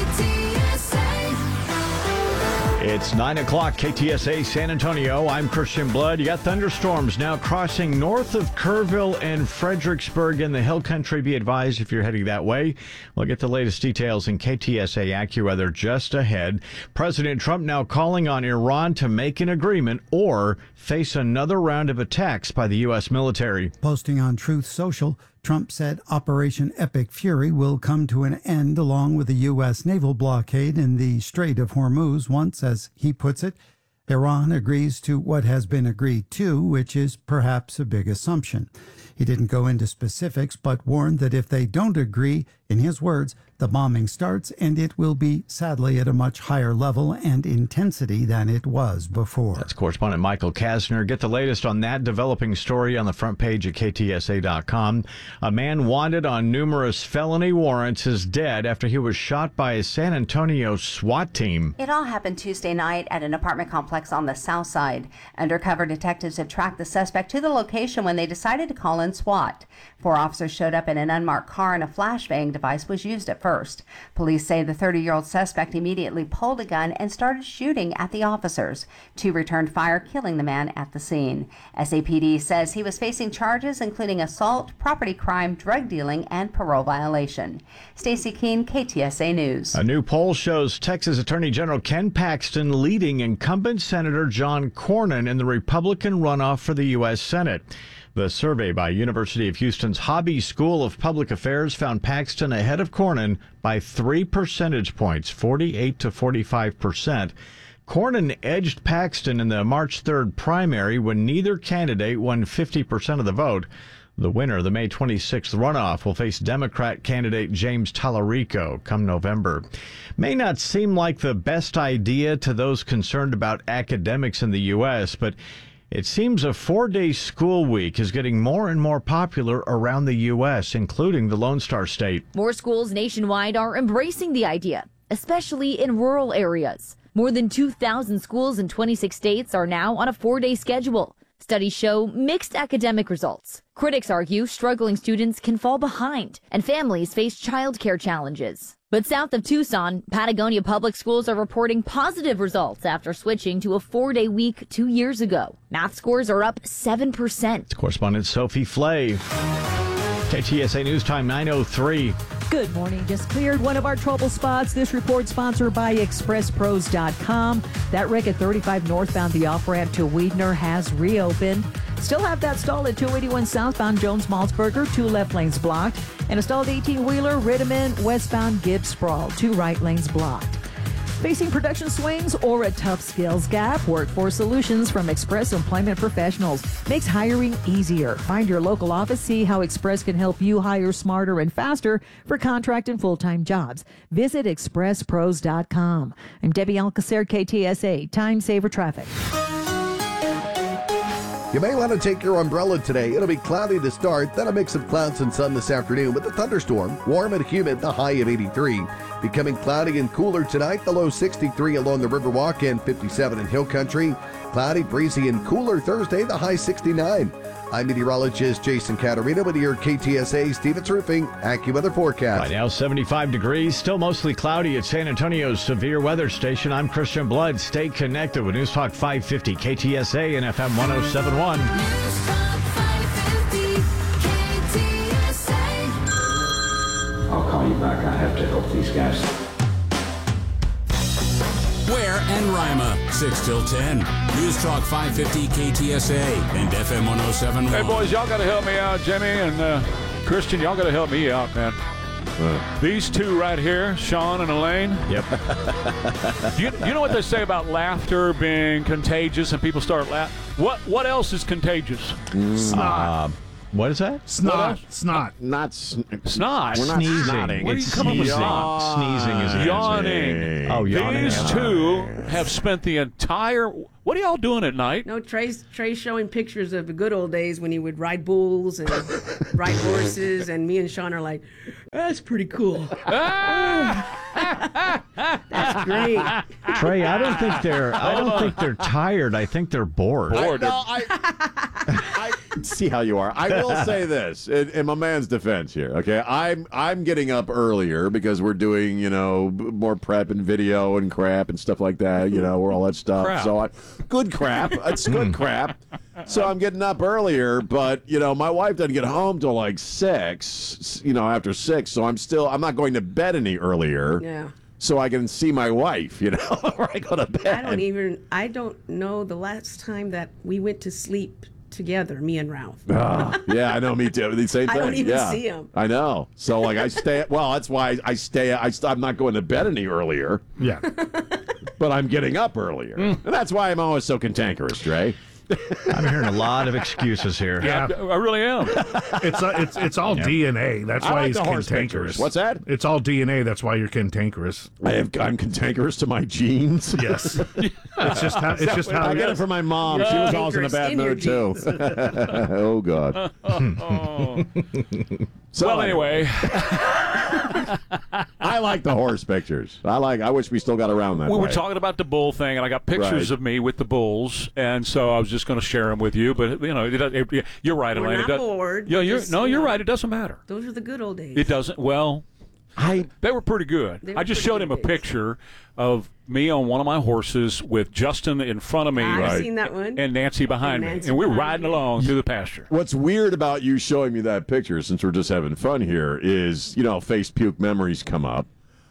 Speaker 13: It's nine o'clock, K T S A San Antonio. I'm Christian Blood. You got thunderstorms now crossing north of Kerrville and Fredericksburg in the hill country. Be advised if you're heading that way. We'll get the latest details in K T S A AccuWeather just ahead. President Trump now calling on Iran to make an agreement or face another round of attacks by the U S military.
Speaker 11: Posting on Truth Social, Trump said Operation Epic Fury will come to an end along with the U S naval blockade in the Strait of Hormuz once, as he puts it, Iran agrees to what has been agreed to, which is perhaps a big assumption. He didn't go into specifics, but warned that if they don't agree, in his words, the bombing starts, and it will be, sadly, at a much higher level and intensity than it was before.
Speaker 13: That's correspondent Michael Kasner. Get the latest on that developing story on the front page at K T S A dot com. A man wanted on numerous felony warrants is dead after he was shot by a San Antonio SWAT team.
Speaker 12: It all happened Tuesday night at an apartment complex on the south side. Undercover detectives had tracked the suspect to the location when they decided to call in SWAT. Four officers showed up in an unmarked car and a flashbang device was used at first. Police say the thirty-year-old suspect immediately pulled a gun and started shooting at the officers. Two returned fire, killing the man at the scene. S A P D says he was facing charges including assault, property crime, drug dealing, and parole violation. Stacey Keene, K T S A News.
Speaker 13: A new poll shows Texas Attorney General Ken Paxton leading incumbent Senator John Cornyn in the Republican runoff for the U S Senate. The survey by University of Houston's Hobby School of Public Affairs found Paxton ahead of Cornyn by three percentage points, forty-eight to forty-five percent. Cornyn edged Paxton in the March third primary when neither candidate won fifty percent of the vote. The winner of the May twenty-sixth runoff will face Democrat candidate James Tallarico come November. May not seem like the best idea to those concerned about academics in the U S, but it seems a four-day school week is getting more and more popular around the U S, including the Lone Star State.
Speaker 15: More schools nationwide are embracing the idea, especially in rural areas. More than two thousand schools in twenty-six states are now on a four-day schedule. Studies show mixed academic results. Critics argue struggling students can fall behind, and families face childcare challenges. But south of Tucson, Patagonia Public Schools are reporting positive results after switching to a four-day week two years ago. Math scores are up seven percent.
Speaker 13: It's correspondent Sophie Flay. K T S A News Time nine oh three.
Speaker 14: Good morning. Just cleared one of our trouble spots. This report sponsored by Express Pros dot com. That wreck at thirty-five northbound, the off-ramp to Weidner has reopened. Still have that stall at two eighty-one southbound Jones-Maltsberger, two left lanes blocked. And a stalled eighteen-wheeler, Rittiman, westbound Gibbs Sprawl, two right lanes blocked. Facing production swings or a tough skills gap, Workforce Solutions from Express Employment Professionals makes hiring easier. Find your local office, see how Express can help you hire smarter and faster for contract and full-time jobs. Visit Express Pros dot com. I'm Debbie Alcacer, K T S A, Time Saver Traffic.
Speaker 27: You may want to take your umbrella today. It'll be cloudy to start, then a mix of clouds and sun this afternoon with a thunderstorm. Warm and humid, the high of eighty-three. Becoming cloudy and cooler tonight, the low sixty-three along the Riverwalk and fifty-seven in Hill Country. Cloudy, breezy, and cooler Thursday, the high sixty-nine. I'm meteorologist Jason Caterina with your K T S A Stevens Roofing AccuWeather forecast.
Speaker 13: Right now, seventy-five degrees, still mostly cloudy at San Antonio's Severe Weather Station. I'm Christian Blood. Stay connected with News Talk five fifty, K T S A and F M one oh seven point one.
Speaker 28: News Talk five fifty, K T S A.
Speaker 29: I'll call you back. I have to help these guys.
Speaker 10: Ware and Rima, six till ten. News Talk five fifty K T S A and F M one oh seven point one.
Speaker 2: Hey, boys, y'all got to help me out, Jimmy and uh, Christian. Y'all got to help me out, man. Uh, These two right here, Sean and Elaine.
Speaker 13: Yep.
Speaker 2: you, you know what they say about laughter being contagious and people start laughing? What what else is contagious?
Speaker 5: Snot.
Speaker 13: Uh, what is that?
Speaker 5: Snot. Snot.
Speaker 1: Not sn-
Speaker 2: Snot.
Speaker 1: We're not
Speaker 13: Sneezing.
Speaker 1: snotting.
Speaker 2: What are you
Speaker 13: It's
Speaker 2: coming with
Speaker 13: sneezing.
Speaker 2: snot?
Speaker 13: Sneezing is
Speaker 2: Yawning.
Speaker 13: Oh, yawning.
Speaker 2: These two have spent the entire. What are y'all doing at night?
Speaker 6: No, Trey's, Trey's showing pictures of the good old days when he would ride bulls and ride horses, and me and Sean are like, that's pretty cool. That's great.
Speaker 13: Trey, I don't think they're. I don't think they're tired. I think they're bored.
Speaker 1: I, no, I, I see how you are. I will say this in, in my man's defense here. Okay, I'm I'm getting up earlier because we're doing you know b- more prep and video and crap and stuff like that. You know, we're all that stuff.
Speaker 2: Crap.
Speaker 1: So I, good crap. It's good crap. So I'm getting up earlier, but you know my wife doesn't get home till like six. You know, after six. So I'm still I'm not going to bed any earlier.
Speaker 6: Yeah.
Speaker 1: So I can see my wife, you know, or I go to bed.
Speaker 6: I don't even, I don't know the last time that we went to sleep together, me and Ralph.
Speaker 1: Oh, yeah, I know. Me too. The same
Speaker 6: I
Speaker 1: thing.
Speaker 6: don't even
Speaker 1: yeah.
Speaker 6: see him.
Speaker 1: I know. So like I stay. Well, that's why I, I stay. I st- I'm not going to bed any earlier.
Speaker 5: Yeah.
Speaker 1: But I'm getting up earlier,
Speaker 2: Mm.
Speaker 1: and that's why I'm always so cantankerous, Dre.
Speaker 13: I'm hearing a lot of excuses here.
Speaker 2: Yeah, I really am.
Speaker 5: It's uh, it's it's all
Speaker 13: Yep.
Speaker 5: D N A. That's
Speaker 1: I
Speaker 5: why
Speaker 1: like
Speaker 5: he's
Speaker 1: the horse
Speaker 5: cantankerous.
Speaker 1: pictures. What's that?
Speaker 5: It's all D N A. That's why you're cantankerous.
Speaker 1: I have. I'm cantankerous to my genes.
Speaker 5: Yes. It's just how. It's just how.
Speaker 1: I
Speaker 5: it
Speaker 1: get
Speaker 5: is.
Speaker 1: it from my mom. She was always in a bad
Speaker 6: Cantankerous
Speaker 1: mood
Speaker 6: in your
Speaker 1: too. Oh God.
Speaker 2: Oh.
Speaker 1: So
Speaker 2: well, anyway,
Speaker 1: I like the horse pictures. I like. I wish we still got around that.
Speaker 2: we
Speaker 1: way.
Speaker 2: were talking about the bull thing, and I got pictures
Speaker 1: Right.
Speaker 2: of me with the bulls, and so I was just going to share them with you. But you know, it, it, it, you're right,
Speaker 6: We're
Speaker 2: Elaine.
Speaker 6: not
Speaker 2: it does,
Speaker 6: bored.
Speaker 2: Yeah, you're
Speaker 6: Just,
Speaker 2: no,
Speaker 6: you
Speaker 2: you're
Speaker 6: know.
Speaker 2: right. It doesn't matter.
Speaker 6: Those are the good old days.
Speaker 2: It doesn't. Well,
Speaker 1: I.
Speaker 2: they were pretty good.
Speaker 6: They were
Speaker 2: I just
Speaker 6: pretty
Speaker 2: showed
Speaker 6: good
Speaker 2: him a
Speaker 6: days.
Speaker 2: picture of me on one of my horses with Justin in front of me,
Speaker 6: I've
Speaker 1: Right.
Speaker 6: seen that one.
Speaker 2: and Nancy behind
Speaker 6: And Nancy
Speaker 2: me, and we're
Speaker 6: behind
Speaker 2: riding
Speaker 6: you.
Speaker 2: along through the pasture.
Speaker 1: What's weird about you showing me that picture, since we're just having fun here, is, you know, face puke memories come up.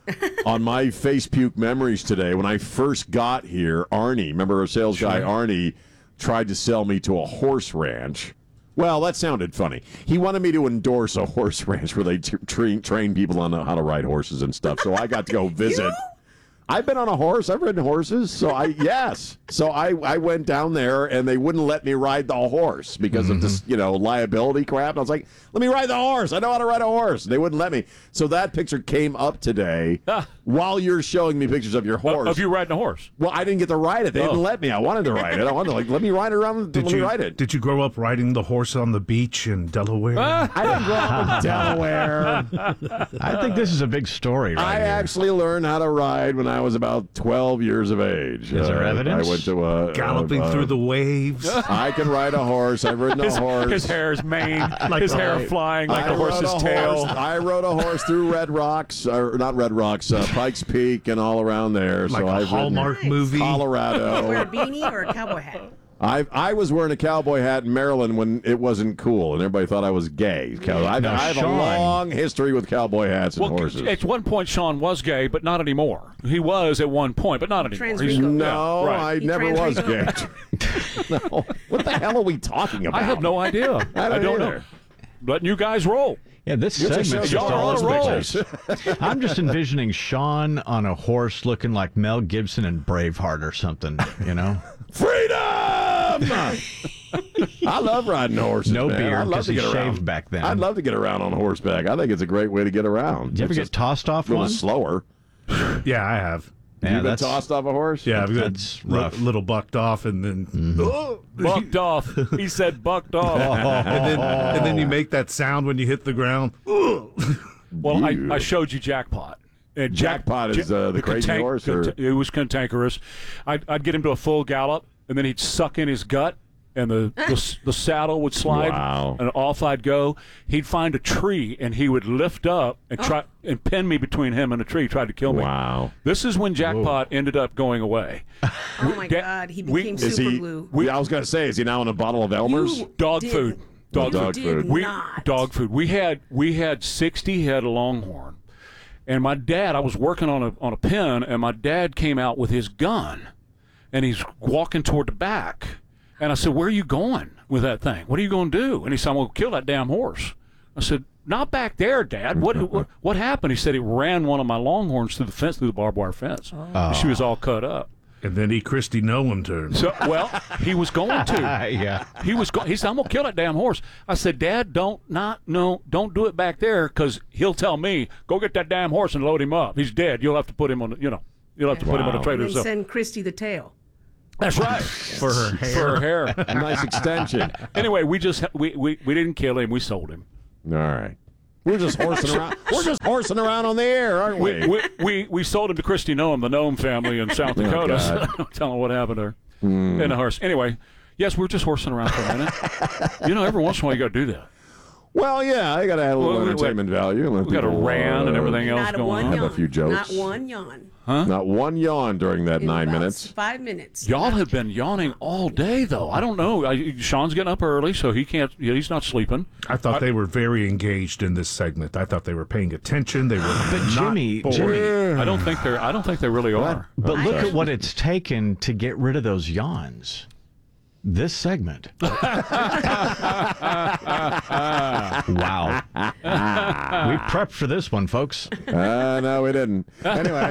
Speaker 1: On my face puke memories today, when I first got here, Arnie, remember our sales guy, Arnie, tried to sell me to a horse ranch. Well, that sounded funny. He wanted me to endorse a horse ranch where they t- train, train people on how to ride horses and stuff. So I got to go visit. I've been on a horse. I've ridden horses. So I, yes. So I, I went down there and they wouldn't let me ride the horse because of this, you know, liability crap. And I was like, let me ride the horse. I know how to ride a horse. They wouldn't let me. So that picture came up today while you're showing me pictures of your horse.
Speaker 2: Of you riding a horse.
Speaker 1: Well, I didn't get to ride it. They
Speaker 2: Oh.
Speaker 1: didn't let me. I wanted to ride it. I wanted to, like, let me ride it around.
Speaker 5: Did
Speaker 1: let
Speaker 5: you
Speaker 1: me ride it.
Speaker 5: Did you grow up riding the horse on the beach in Delaware?
Speaker 1: I didn't grow up in Delaware.
Speaker 13: I think this is a big story right
Speaker 1: I
Speaker 13: here.
Speaker 1: actually learned how to ride when I was about twelve years of age.
Speaker 13: Is there evidence?
Speaker 1: I went to a
Speaker 5: Galloping
Speaker 1: uh,
Speaker 5: through the waves.
Speaker 1: I can ride a horse. I've ridden a
Speaker 2: His,
Speaker 1: horse.
Speaker 2: his hair is mane,
Speaker 5: Like
Speaker 2: his
Speaker 5: the-
Speaker 2: hair flying like
Speaker 1: I
Speaker 2: a horse's
Speaker 1: rode a
Speaker 2: tail.
Speaker 1: horse- I rode a horse through Red Rocks, or not Red Rocks, uh, Pikes Peak, and all around there.
Speaker 5: Like
Speaker 1: so
Speaker 5: a
Speaker 1: I've ridden
Speaker 5: Hallmark movie.
Speaker 6: Wear a
Speaker 1: Colorado.
Speaker 6: beanie or a cowboy hat?
Speaker 1: I I was wearing a cowboy hat in Maryland when it wasn't cool, and everybody thought I was gay. Cow- I,
Speaker 13: Now,
Speaker 1: I have
Speaker 13: Sean-
Speaker 1: a long history with cowboy hats and
Speaker 2: Well,
Speaker 1: horses.
Speaker 2: at one point, Sean was gay, but not anymore. He was at one point, but not anymore.
Speaker 6: Trans
Speaker 2: He's-
Speaker 6: Rico.
Speaker 1: No,
Speaker 2: Yeah, right.
Speaker 1: I
Speaker 6: He
Speaker 1: never was gay.
Speaker 6: trans
Speaker 1: No. What the hell are we talking about?
Speaker 2: I have no idea.
Speaker 1: I don't
Speaker 2: don't know.
Speaker 1: either.
Speaker 2: Letting you guys roll.
Speaker 13: Yeah, this
Speaker 1: You're
Speaker 13: segment's
Speaker 1: just
Speaker 13: just
Speaker 1: showing
Speaker 13: all
Speaker 1: all
Speaker 13: over the
Speaker 1: the
Speaker 13: place. I'm just envisioning Sean on a horse looking like Mel Gibson in Braveheart or something, you know?
Speaker 1: Freedom! I love riding horses.
Speaker 13: No
Speaker 1: man.
Speaker 13: beard,
Speaker 1: I'd love
Speaker 13: 'cause
Speaker 1: to
Speaker 13: he
Speaker 1: get around.
Speaker 13: shaved back then.
Speaker 1: I'd love to get around on horseback. I think it's a great way to get around.
Speaker 13: Did you ever
Speaker 1: It's
Speaker 13: get
Speaker 1: just
Speaker 13: tossed off
Speaker 1: a little
Speaker 13: one?
Speaker 1: slower.
Speaker 5: Yeah, I have.
Speaker 13: Yeah,
Speaker 1: You've been
Speaker 13: that's
Speaker 1: tossed off a horse?
Speaker 5: Yeah, I've got
Speaker 13: That's
Speaker 5: li-
Speaker 13: rough.
Speaker 5: little bucked off, and then Oh!
Speaker 2: Bucked off. He said bucked off.
Speaker 5: and then and then you make that sound when you hit the ground.
Speaker 2: Well, I, I showed you Jackpot. And Jack-
Speaker 1: Jackpot is, uh, the crazy
Speaker 2: cantank-
Speaker 1: horse, or-
Speaker 2: cont- it was cantankerous. I'd, I'd get him to a full gallop, and then he'd suck in his gut, and the the, s- the saddle would slide,
Speaker 1: Wow.
Speaker 2: and off I'd go. He'd find a tree, and he would lift up and try and pin me between him and a tree, tried to kill me.
Speaker 1: Wow.
Speaker 2: This is when Jackpot ended up going away.
Speaker 6: Oh my
Speaker 2: Da-
Speaker 6: God, he
Speaker 2: we-
Speaker 6: became
Speaker 1: Is
Speaker 6: super
Speaker 1: he?
Speaker 6: glue.
Speaker 1: Yeah, I was going to say, is he now in a bottle of Elmer's?
Speaker 6: You
Speaker 2: Dog
Speaker 6: did-
Speaker 2: food. Dog
Speaker 6: you
Speaker 1: dog
Speaker 6: did
Speaker 1: food.
Speaker 2: We
Speaker 6: not.
Speaker 2: dog food. We had we had sixty head of Longhorn, And my dad, I was working on a on a pen, and my dad came out with his gun, and he's walking toward the back. And I said, "Where are you going with that thing? What are you going to do?" And he said, "I'm going to kill that damn horse." I said, "Not back there, Dad. What what what happened?" He said, "He ran one of my longhorns through the fence, through the barbed wire fence.
Speaker 5: Oh.
Speaker 2: She was all cut up."
Speaker 5: And then he Christy Nolan turned.
Speaker 2: So, well, he was going to.
Speaker 5: Yeah.
Speaker 2: He was. Go- he said, "I'm gonna kill that damn horse." I said, "Dad, don't not no, don't do it back there, because he'll tell me, go get that damn horse and load him up. He's dead. You'll have to put him on. The, you know, you'll have to put him on the trailer."
Speaker 6: And
Speaker 2: So
Speaker 6: send Christy the tail.
Speaker 2: that's right.
Speaker 5: For her hair.
Speaker 2: For her hair.
Speaker 1: A nice extension.
Speaker 2: Anyway, we just we, we we didn't kill him. We sold him.
Speaker 1: All right. We're just horsing around. We're just horsing around on the air, aren't we?
Speaker 2: We we, we, we sold him to Christy Noam, the Noam family in South
Speaker 1: Oh,
Speaker 2: Dakota.
Speaker 1: God.
Speaker 2: So tell him what happened there.
Speaker 1: Hmm.
Speaker 2: In a horse. Anyway, yes, we're just horsing around for a minute. You know, every once in a while you got to do that.
Speaker 1: Well, yeah, I got to add a little
Speaker 2: Well, we-
Speaker 1: entertainment value. and let
Speaker 2: we got a
Speaker 1: people,
Speaker 2: ran and everything else
Speaker 6: Not a
Speaker 2: going
Speaker 6: one
Speaker 2: on.
Speaker 6: yawn.
Speaker 1: Have a few jokes.
Speaker 6: Not one yawn.
Speaker 2: Huh?
Speaker 1: Not one yawn during that
Speaker 6: In
Speaker 1: nine
Speaker 6: about
Speaker 1: minutes.
Speaker 6: Five minutes.
Speaker 2: Y'all have been yawning all day, though. I don't know. I, Sean's getting up early, so he can't. He's not sleeping.
Speaker 5: I thought they were very engaged in this segment. I thought they were paying attention. They were
Speaker 13: But
Speaker 5: not
Speaker 13: Jimmy,
Speaker 5: bored.
Speaker 13: Jimmy,
Speaker 2: I don't think they're. I don't think they really are.
Speaker 13: but
Speaker 6: I
Speaker 13: look
Speaker 6: know.
Speaker 13: at what it's taken to get rid of those yawns. This segment. Wow. We prepped for this one, folks.
Speaker 1: Uh, no, we didn't. Anyway.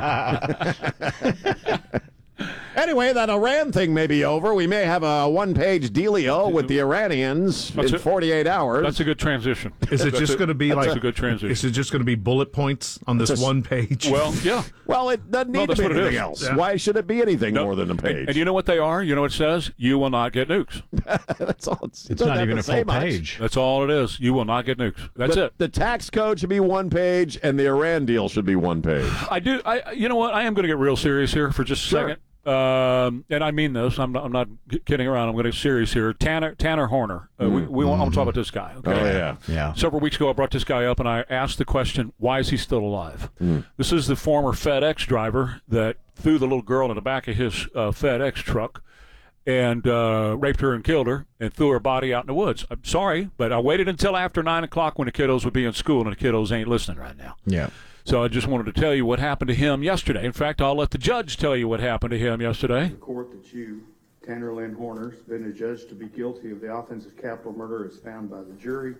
Speaker 1: Anyway, that Iran thing may be over. We may have a one-page dealio with the Iranians
Speaker 2: That's
Speaker 1: in
Speaker 2: it.
Speaker 1: forty-eight hours.
Speaker 2: That's a good transition.
Speaker 5: Is it
Speaker 2: That's
Speaker 5: just
Speaker 2: a-
Speaker 5: going to be
Speaker 2: that's
Speaker 5: like
Speaker 2: a good transition?
Speaker 5: Is it just going to be bullet points on this
Speaker 1: Just-
Speaker 5: one page?
Speaker 2: Well, yeah.
Speaker 1: Well, it doesn't
Speaker 2: No,
Speaker 1: need to
Speaker 2: that's
Speaker 1: be
Speaker 2: what it
Speaker 1: anything
Speaker 2: is.
Speaker 1: else.
Speaker 5: Yeah.
Speaker 1: Why should it be anything
Speaker 2: No.
Speaker 1: more than a
Speaker 2: And,
Speaker 1: page?
Speaker 2: and you know what they are? You know what it says? You will not get nukes.
Speaker 1: That's all. It's, it
Speaker 13: It's
Speaker 1: doesn't
Speaker 13: not
Speaker 1: have
Speaker 13: even
Speaker 1: to
Speaker 13: a
Speaker 1: say
Speaker 13: full
Speaker 1: much.
Speaker 13: page.
Speaker 2: That's all it is. You will not get nukes. That's
Speaker 1: the,
Speaker 2: it.
Speaker 1: The tax code should be one page, and the Iran deal should be one page.
Speaker 2: I do. I. You know what? I am going to get real serious here for just a
Speaker 1: Sure.
Speaker 2: second. Um, and I mean this. I'm not. I'm not kidding around. I'm going to get serious here. Tanner Tanner Horner. Uh, we we want, I want to talk about this guy. Okay.
Speaker 1: Oh, yeah.
Speaker 13: Yeah.
Speaker 2: Several weeks ago, I brought this guy up and I asked the question, why is he still alive? This is the former FedEx driver that threw the little girl in the back of his uh, FedEx truck and uh, raped her and killed her and threw her body out in the woods. I'm sorry, but I waited until after nine o'clock when the kiddos would be in school, and the kiddos ain't listening right now.
Speaker 13: Yeah.
Speaker 2: So I just wanted to tell you what happened to him yesterday. In fact, I'll let the judge tell you what happened to him yesterday.
Speaker 3: The court that you, Tanner Lynn Horner, has been adjudged to be guilty of the offense of capital murder is found by the jury.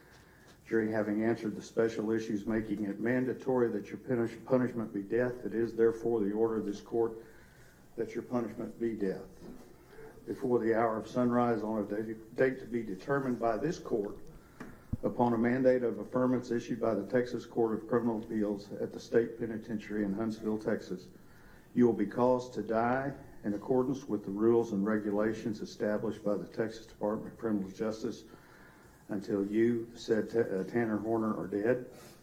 Speaker 3: Jury having answered the special issues making it mandatory that your punish, punishment be death, it is therefore the order of this court that your punishment be death. Before the hour of sunrise on a date, date to be determined by this court, upon a mandate of affirmance issued by the Texas Court of Criminal Appeals at the State Penitentiary in Huntsville, Texas, you will be caused to die in accordance with the rules and regulations established by the Texas Department of Criminal Justice until you, said T- uh, Tanner Horner, are dead.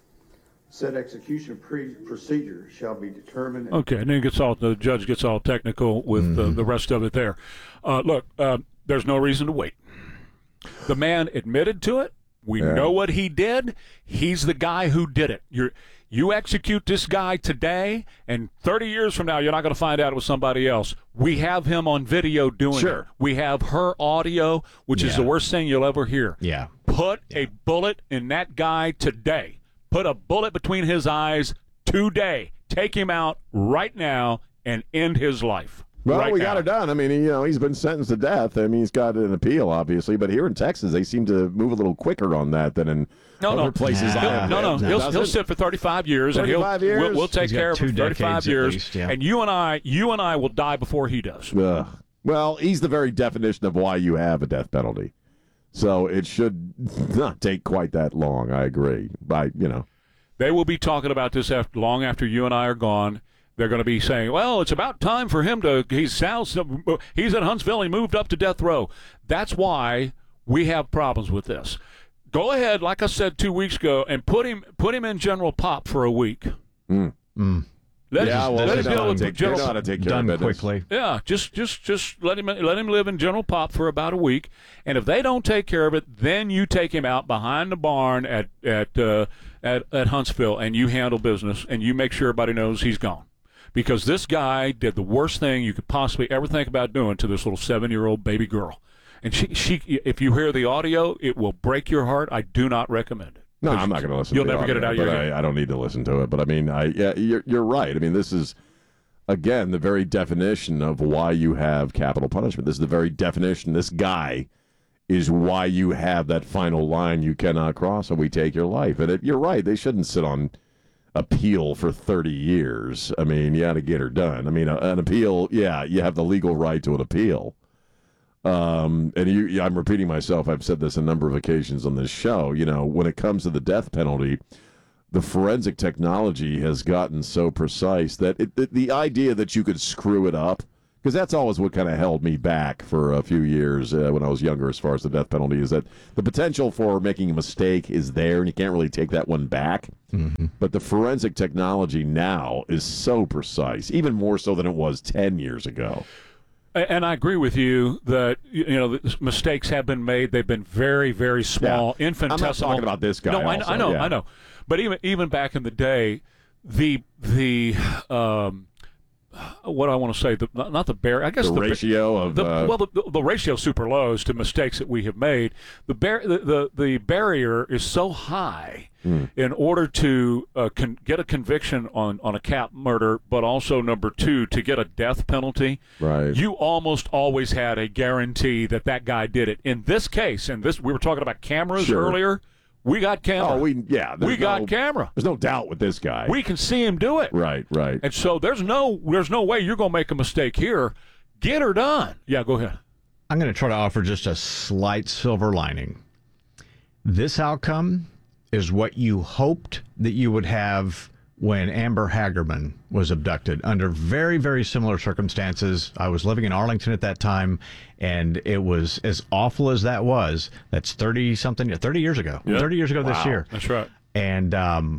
Speaker 3: Said execution pre- procedure shall be determined.
Speaker 2: Okay, and then it gets all the judge gets all technical with uh, the rest of it there. Uh, look, uh, there's no reason to wait. The man admitted to it. We
Speaker 1: Yeah.
Speaker 2: know what he did. He's the guy who did it. You're, you execute this guy today, and thirty years from now, you're not going to find out it was somebody else. We have him on video doing
Speaker 1: Sure.
Speaker 2: it. We have her audio, which is
Speaker 13: Yeah.
Speaker 2: the worst thing you'll ever hear.
Speaker 13: Yeah.
Speaker 2: Put a bullet in that guy today. Put a bullet between his eyes today. Take him out right now and end his life.
Speaker 1: Well,
Speaker 2: right
Speaker 1: we
Speaker 2: now.
Speaker 1: got it done. I mean, he, you know, he's been sentenced to death. I mean, he's got an appeal, obviously, but here in Texas, they seem to move a little quicker on that than in
Speaker 2: No,
Speaker 1: other
Speaker 2: no.
Speaker 1: places.
Speaker 2: He'll-
Speaker 1: I have
Speaker 2: no, no.
Speaker 1: been.
Speaker 2: He'll,
Speaker 1: Does
Speaker 2: he'll
Speaker 1: it?
Speaker 2: sit for thirty-five years, and he'll
Speaker 1: thirty-five years?
Speaker 2: We'll, we'll take
Speaker 13: He's got
Speaker 2: care of
Speaker 13: two
Speaker 2: him for thirty-five
Speaker 13: decades at
Speaker 2: years,
Speaker 13: least, yeah.
Speaker 2: and you and I, you and I will die before he does.
Speaker 1: Ugh. Well, he's the very definition of why you have a death penalty. So it should not take quite that long. I agree. By you know,
Speaker 2: They will be talking about this after, long after you and I are gone. They're going to be saying, well, it's about time for him to, he's south, he's at Huntsville, he moved up to death row. That's why we have problems with this. Go ahead, like I said two weeks ago, and put him put him in General Pop for a week.
Speaker 1: Mm.
Speaker 13: Mm.
Speaker 2: Let
Speaker 1: yeah,
Speaker 2: him,
Speaker 1: well,
Speaker 2: let
Speaker 1: they
Speaker 2: him
Speaker 1: know
Speaker 2: deal
Speaker 1: how to
Speaker 2: with
Speaker 1: take, they
Speaker 2: General
Speaker 1: know how to take care
Speaker 13: Done
Speaker 1: of business.
Speaker 13: quickly.
Speaker 2: Yeah, just just just let him let him live in General Pop for about a week, and if they don't take care of it, then you take him out behind the barn at at uh, at at Huntsville, and you handle business, and you make sure everybody knows he's gone, because this guy did the worst thing you could possibly ever think about doing to this little seven-year-old baby girl, and she she if you hear the audio, it will break your heart. I do not recommend it.
Speaker 1: No, I'm not going to listen
Speaker 2: You'll
Speaker 1: to the
Speaker 2: never get it
Speaker 1: audio,
Speaker 2: out of your
Speaker 1: but
Speaker 2: head.
Speaker 1: I, I don't need to listen to it. But I mean, I yeah, you're, you're right. I mean, this is, again, the very definition of why you have capital punishment. This is the very definition. This guy is why you have that final line you cannot cross, and we take your life. And it, you're right. They shouldn't sit on appeal for thirty years. I mean, you got to get her done. I mean, a, an appeal, yeah, you have the legal right to an appeal. Um, and you, yeah, I'm repeating myself. I've said this a number of occasions on this show. You know, when it comes to the death penalty, the forensic technology has gotten so precise that it, it, the idea that you could screw it up, because that's always what kind of held me back for a few years uh, when I was younger as far as the death penalty, is that the potential for making a mistake is there, and you can't really take that one back.
Speaker 5: Mm-hmm.
Speaker 1: But the forensic technology now is so precise, even more so than it was ten years ago.
Speaker 2: And I agree with you that, you know, mistakes have been made. They've been very, very small,
Speaker 1: Yeah.
Speaker 2: infinitesimal.
Speaker 1: I'm not talking about this guy
Speaker 2: No, I,
Speaker 1: also,
Speaker 2: I know,
Speaker 1: yeah.
Speaker 2: I know. But even even back in the day, the the um, what do I want to say, the not, not the bar. I guess
Speaker 1: The
Speaker 2: the
Speaker 1: ratio of,
Speaker 2: the,
Speaker 1: uh,
Speaker 2: well, the, the ratio super low as to mistakes that we have made. The bar, the, the the barrier is so high.
Speaker 1: Hmm.
Speaker 2: In order to uh, con- get a conviction on, on a cap murder, but also, number two, to get a death penalty,
Speaker 1: Right.
Speaker 2: you almost always had a guarantee that that guy did it. In this case, and this we were talking about cameras
Speaker 1: Sure.
Speaker 2: earlier, we got camera.
Speaker 1: Oh, we yeah.
Speaker 2: we
Speaker 1: there's
Speaker 2: got
Speaker 1: no-
Speaker 2: camera.
Speaker 1: There's no doubt with this guy.
Speaker 2: We can see him do it.
Speaker 1: Right, right.
Speaker 2: And so there's no there's no way you're going to make a mistake here. Get her done. Yeah, go ahead.
Speaker 13: I'm going to try to offer just a slight silver lining. This outcome is what you hoped that you would have when Amber Hagerman was abducted under very, very similar circumstances. I was living in Arlington at that time, and it was as awful as that was. That's thirty-something, thirty years ago.
Speaker 2: Yep.
Speaker 13: thirty years ago this
Speaker 2: Wow.
Speaker 13: year.
Speaker 2: That's right.
Speaker 13: And um,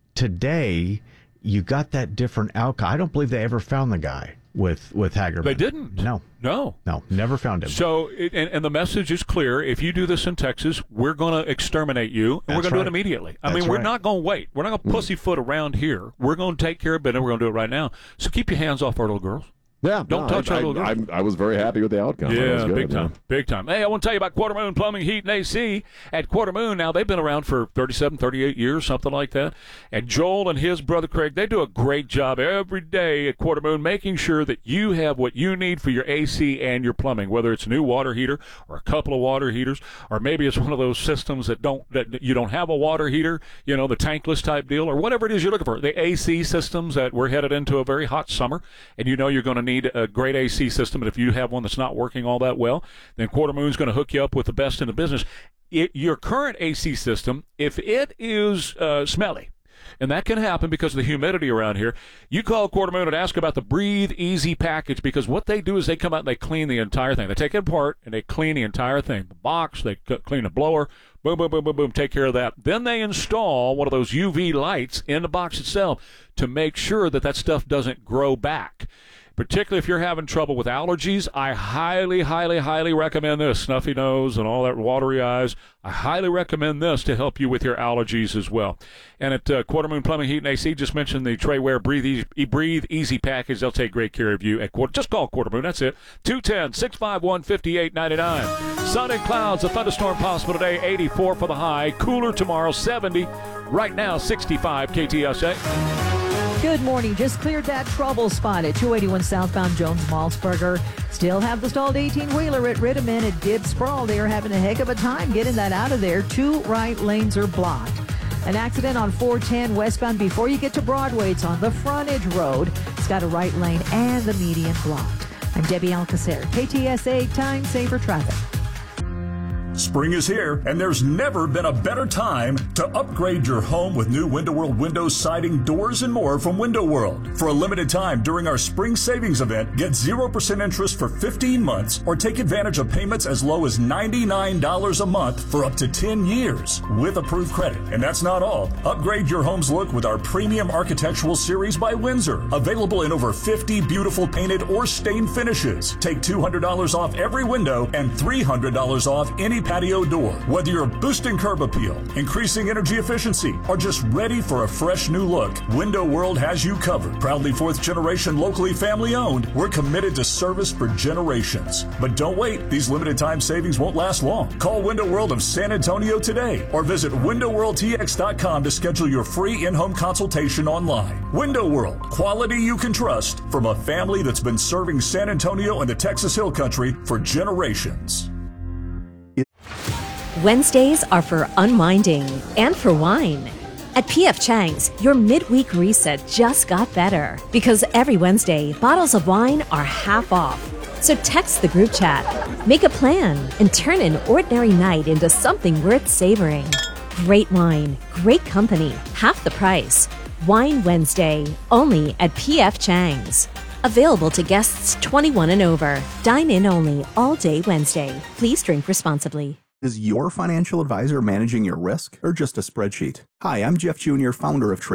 Speaker 13: today, you got that different outcome. I don't believe they ever found the guy with, with Hagerman.
Speaker 2: They didn't.
Speaker 13: No.
Speaker 2: No.
Speaker 13: No, never found him.
Speaker 2: So, it, and, and the message is clear. If you do this in Texas, we're going to exterminate you, and we're
Speaker 13: That's
Speaker 2: going to do
Speaker 13: right.
Speaker 2: it immediately. I
Speaker 13: That's
Speaker 2: mean, we're
Speaker 13: right.
Speaker 2: not going to wait. We're not going to pussyfoot around here. We're going to take care of it, and we're going to do it right now. So keep your hands off our little girls.
Speaker 1: Yeah,
Speaker 2: Don't
Speaker 1: no,
Speaker 2: touch
Speaker 1: I,
Speaker 2: our little
Speaker 1: I,
Speaker 2: girls.
Speaker 1: I, I was very happy with the outcome. That was
Speaker 2: Yeah,
Speaker 1: good,
Speaker 2: big time,
Speaker 1: yeah.
Speaker 2: big time. Hey, I want to tell you about Quarter Moon Plumbing, Heat, and A C. At Quarter Moon, now they've been around for thirty-seven, thirty-eight years, something like that. And Joel and his brother Craig, they do a great job every day at Quarter Moon, making sure that you have what you need for your A C and your plumbing, whether it's a new water heater or a couple of water heaters, or maybe it's one of those systems that don't that you don't have a water heater, you know, the tankless type deal, or whatever it is you're looking for. The A C systems that we're headed into a very hot summer, and you know you're going to need a great A C system, and if you have one that's not working all that well, then Quarter Moon's going to hook you up with the best in the business. It, your current A C system, if it is uh, smelly, and that can happen because of the humidity around here, you call Quarter Moon and ask about the Breathe Easy package, because what they do is they come out and they clean the entire thing. They take it apart and they clean the entire thing. The box, they c- clean the blower, boom, boom, boom, boom, boom, take care of that. Then they install one of those U V lights in the box itself to make sure that that stuff doesn't grow back. Particularly if you're having trouble with allergies, I highly, highly, highly recommend this. Snuffy nose and all that watery eyes. I highly recommend this to help you with your allergies as well. And at uh, Quarter Moon Plumbing, Heat, and A C, just mention the Trayware Breathe Easy, Breathe Easy package. They'll take great care of you at Quarter. Just call Quarter Moon. That's it. two one zero, six five one, five eight nine nine. Sun and clouds, a thunderstorm possible today. eighty-four for the high. Cooler tomorrow, seventy. Right now, sixty-five K T S A.
Speaker 14: Good morning. Just cleared that trouble spot at two eighty-one southbound Jones Malzberger. Still have the stalled eighteen-wheeler at Rittiman at Gibbs Sprawl. They are having a heck of a time getting that out of there. Two right lanes are blocked. An accident on four ten westbound before you get to Broadway. It's on the frontage road. It's got a right lane and the median blocked. I'm Debbie Alcacer, K T S A Time Saver Traffic.
Speaker 4: Spring is here, and there's never been a better time to upgrade your home with new Window World windows, siding, doors, and more from Window World. For a limited time during our spring savings event, get zero percent interest for fifteen months or take advantage of payments as low as ninety-nine dollars a month for up to ten years with approved credit. And that's not all. Upgrade your home's look with our premium architectural series by Windsor, available in over fifty beautiful painted or stained finishes. Take two hundred dollars off every window and three hundred dollars off any patio door. Whether you're boosting curb appeal, increasing energy efficiency, or just ready for a fresh new look, Window World has you covered. Proudly fourth generation, locally family owned, we're committed to service for generations. But don't wait, these limited time savings won't last long. Call Window World of San Antonio today or visit window world t x dot com to schedule your free in-home consultation online. Window World, quality you can trust from a family that's been serving San Antonio and the Texas Hill Country for generations.
Speaker 9: Wednesdays are for unwinding and for wine. At P F Chang's, your midweek reset just got better because every Wednesday, bottles of wine are half off. So text the group chat, make a plan, and turn an ordinary night into something worth savoring. Great wine, great company, half the price. Wine Wednesday, only at P F Chang's. Available to guests twenty-one and over. Dine in only all day Wednesday. Please drink responsibly.
Speaker 16: Is your financial advisor managing your risk or just a spreadsheet? Hi, I'm Jeff Junior, founder of Trade.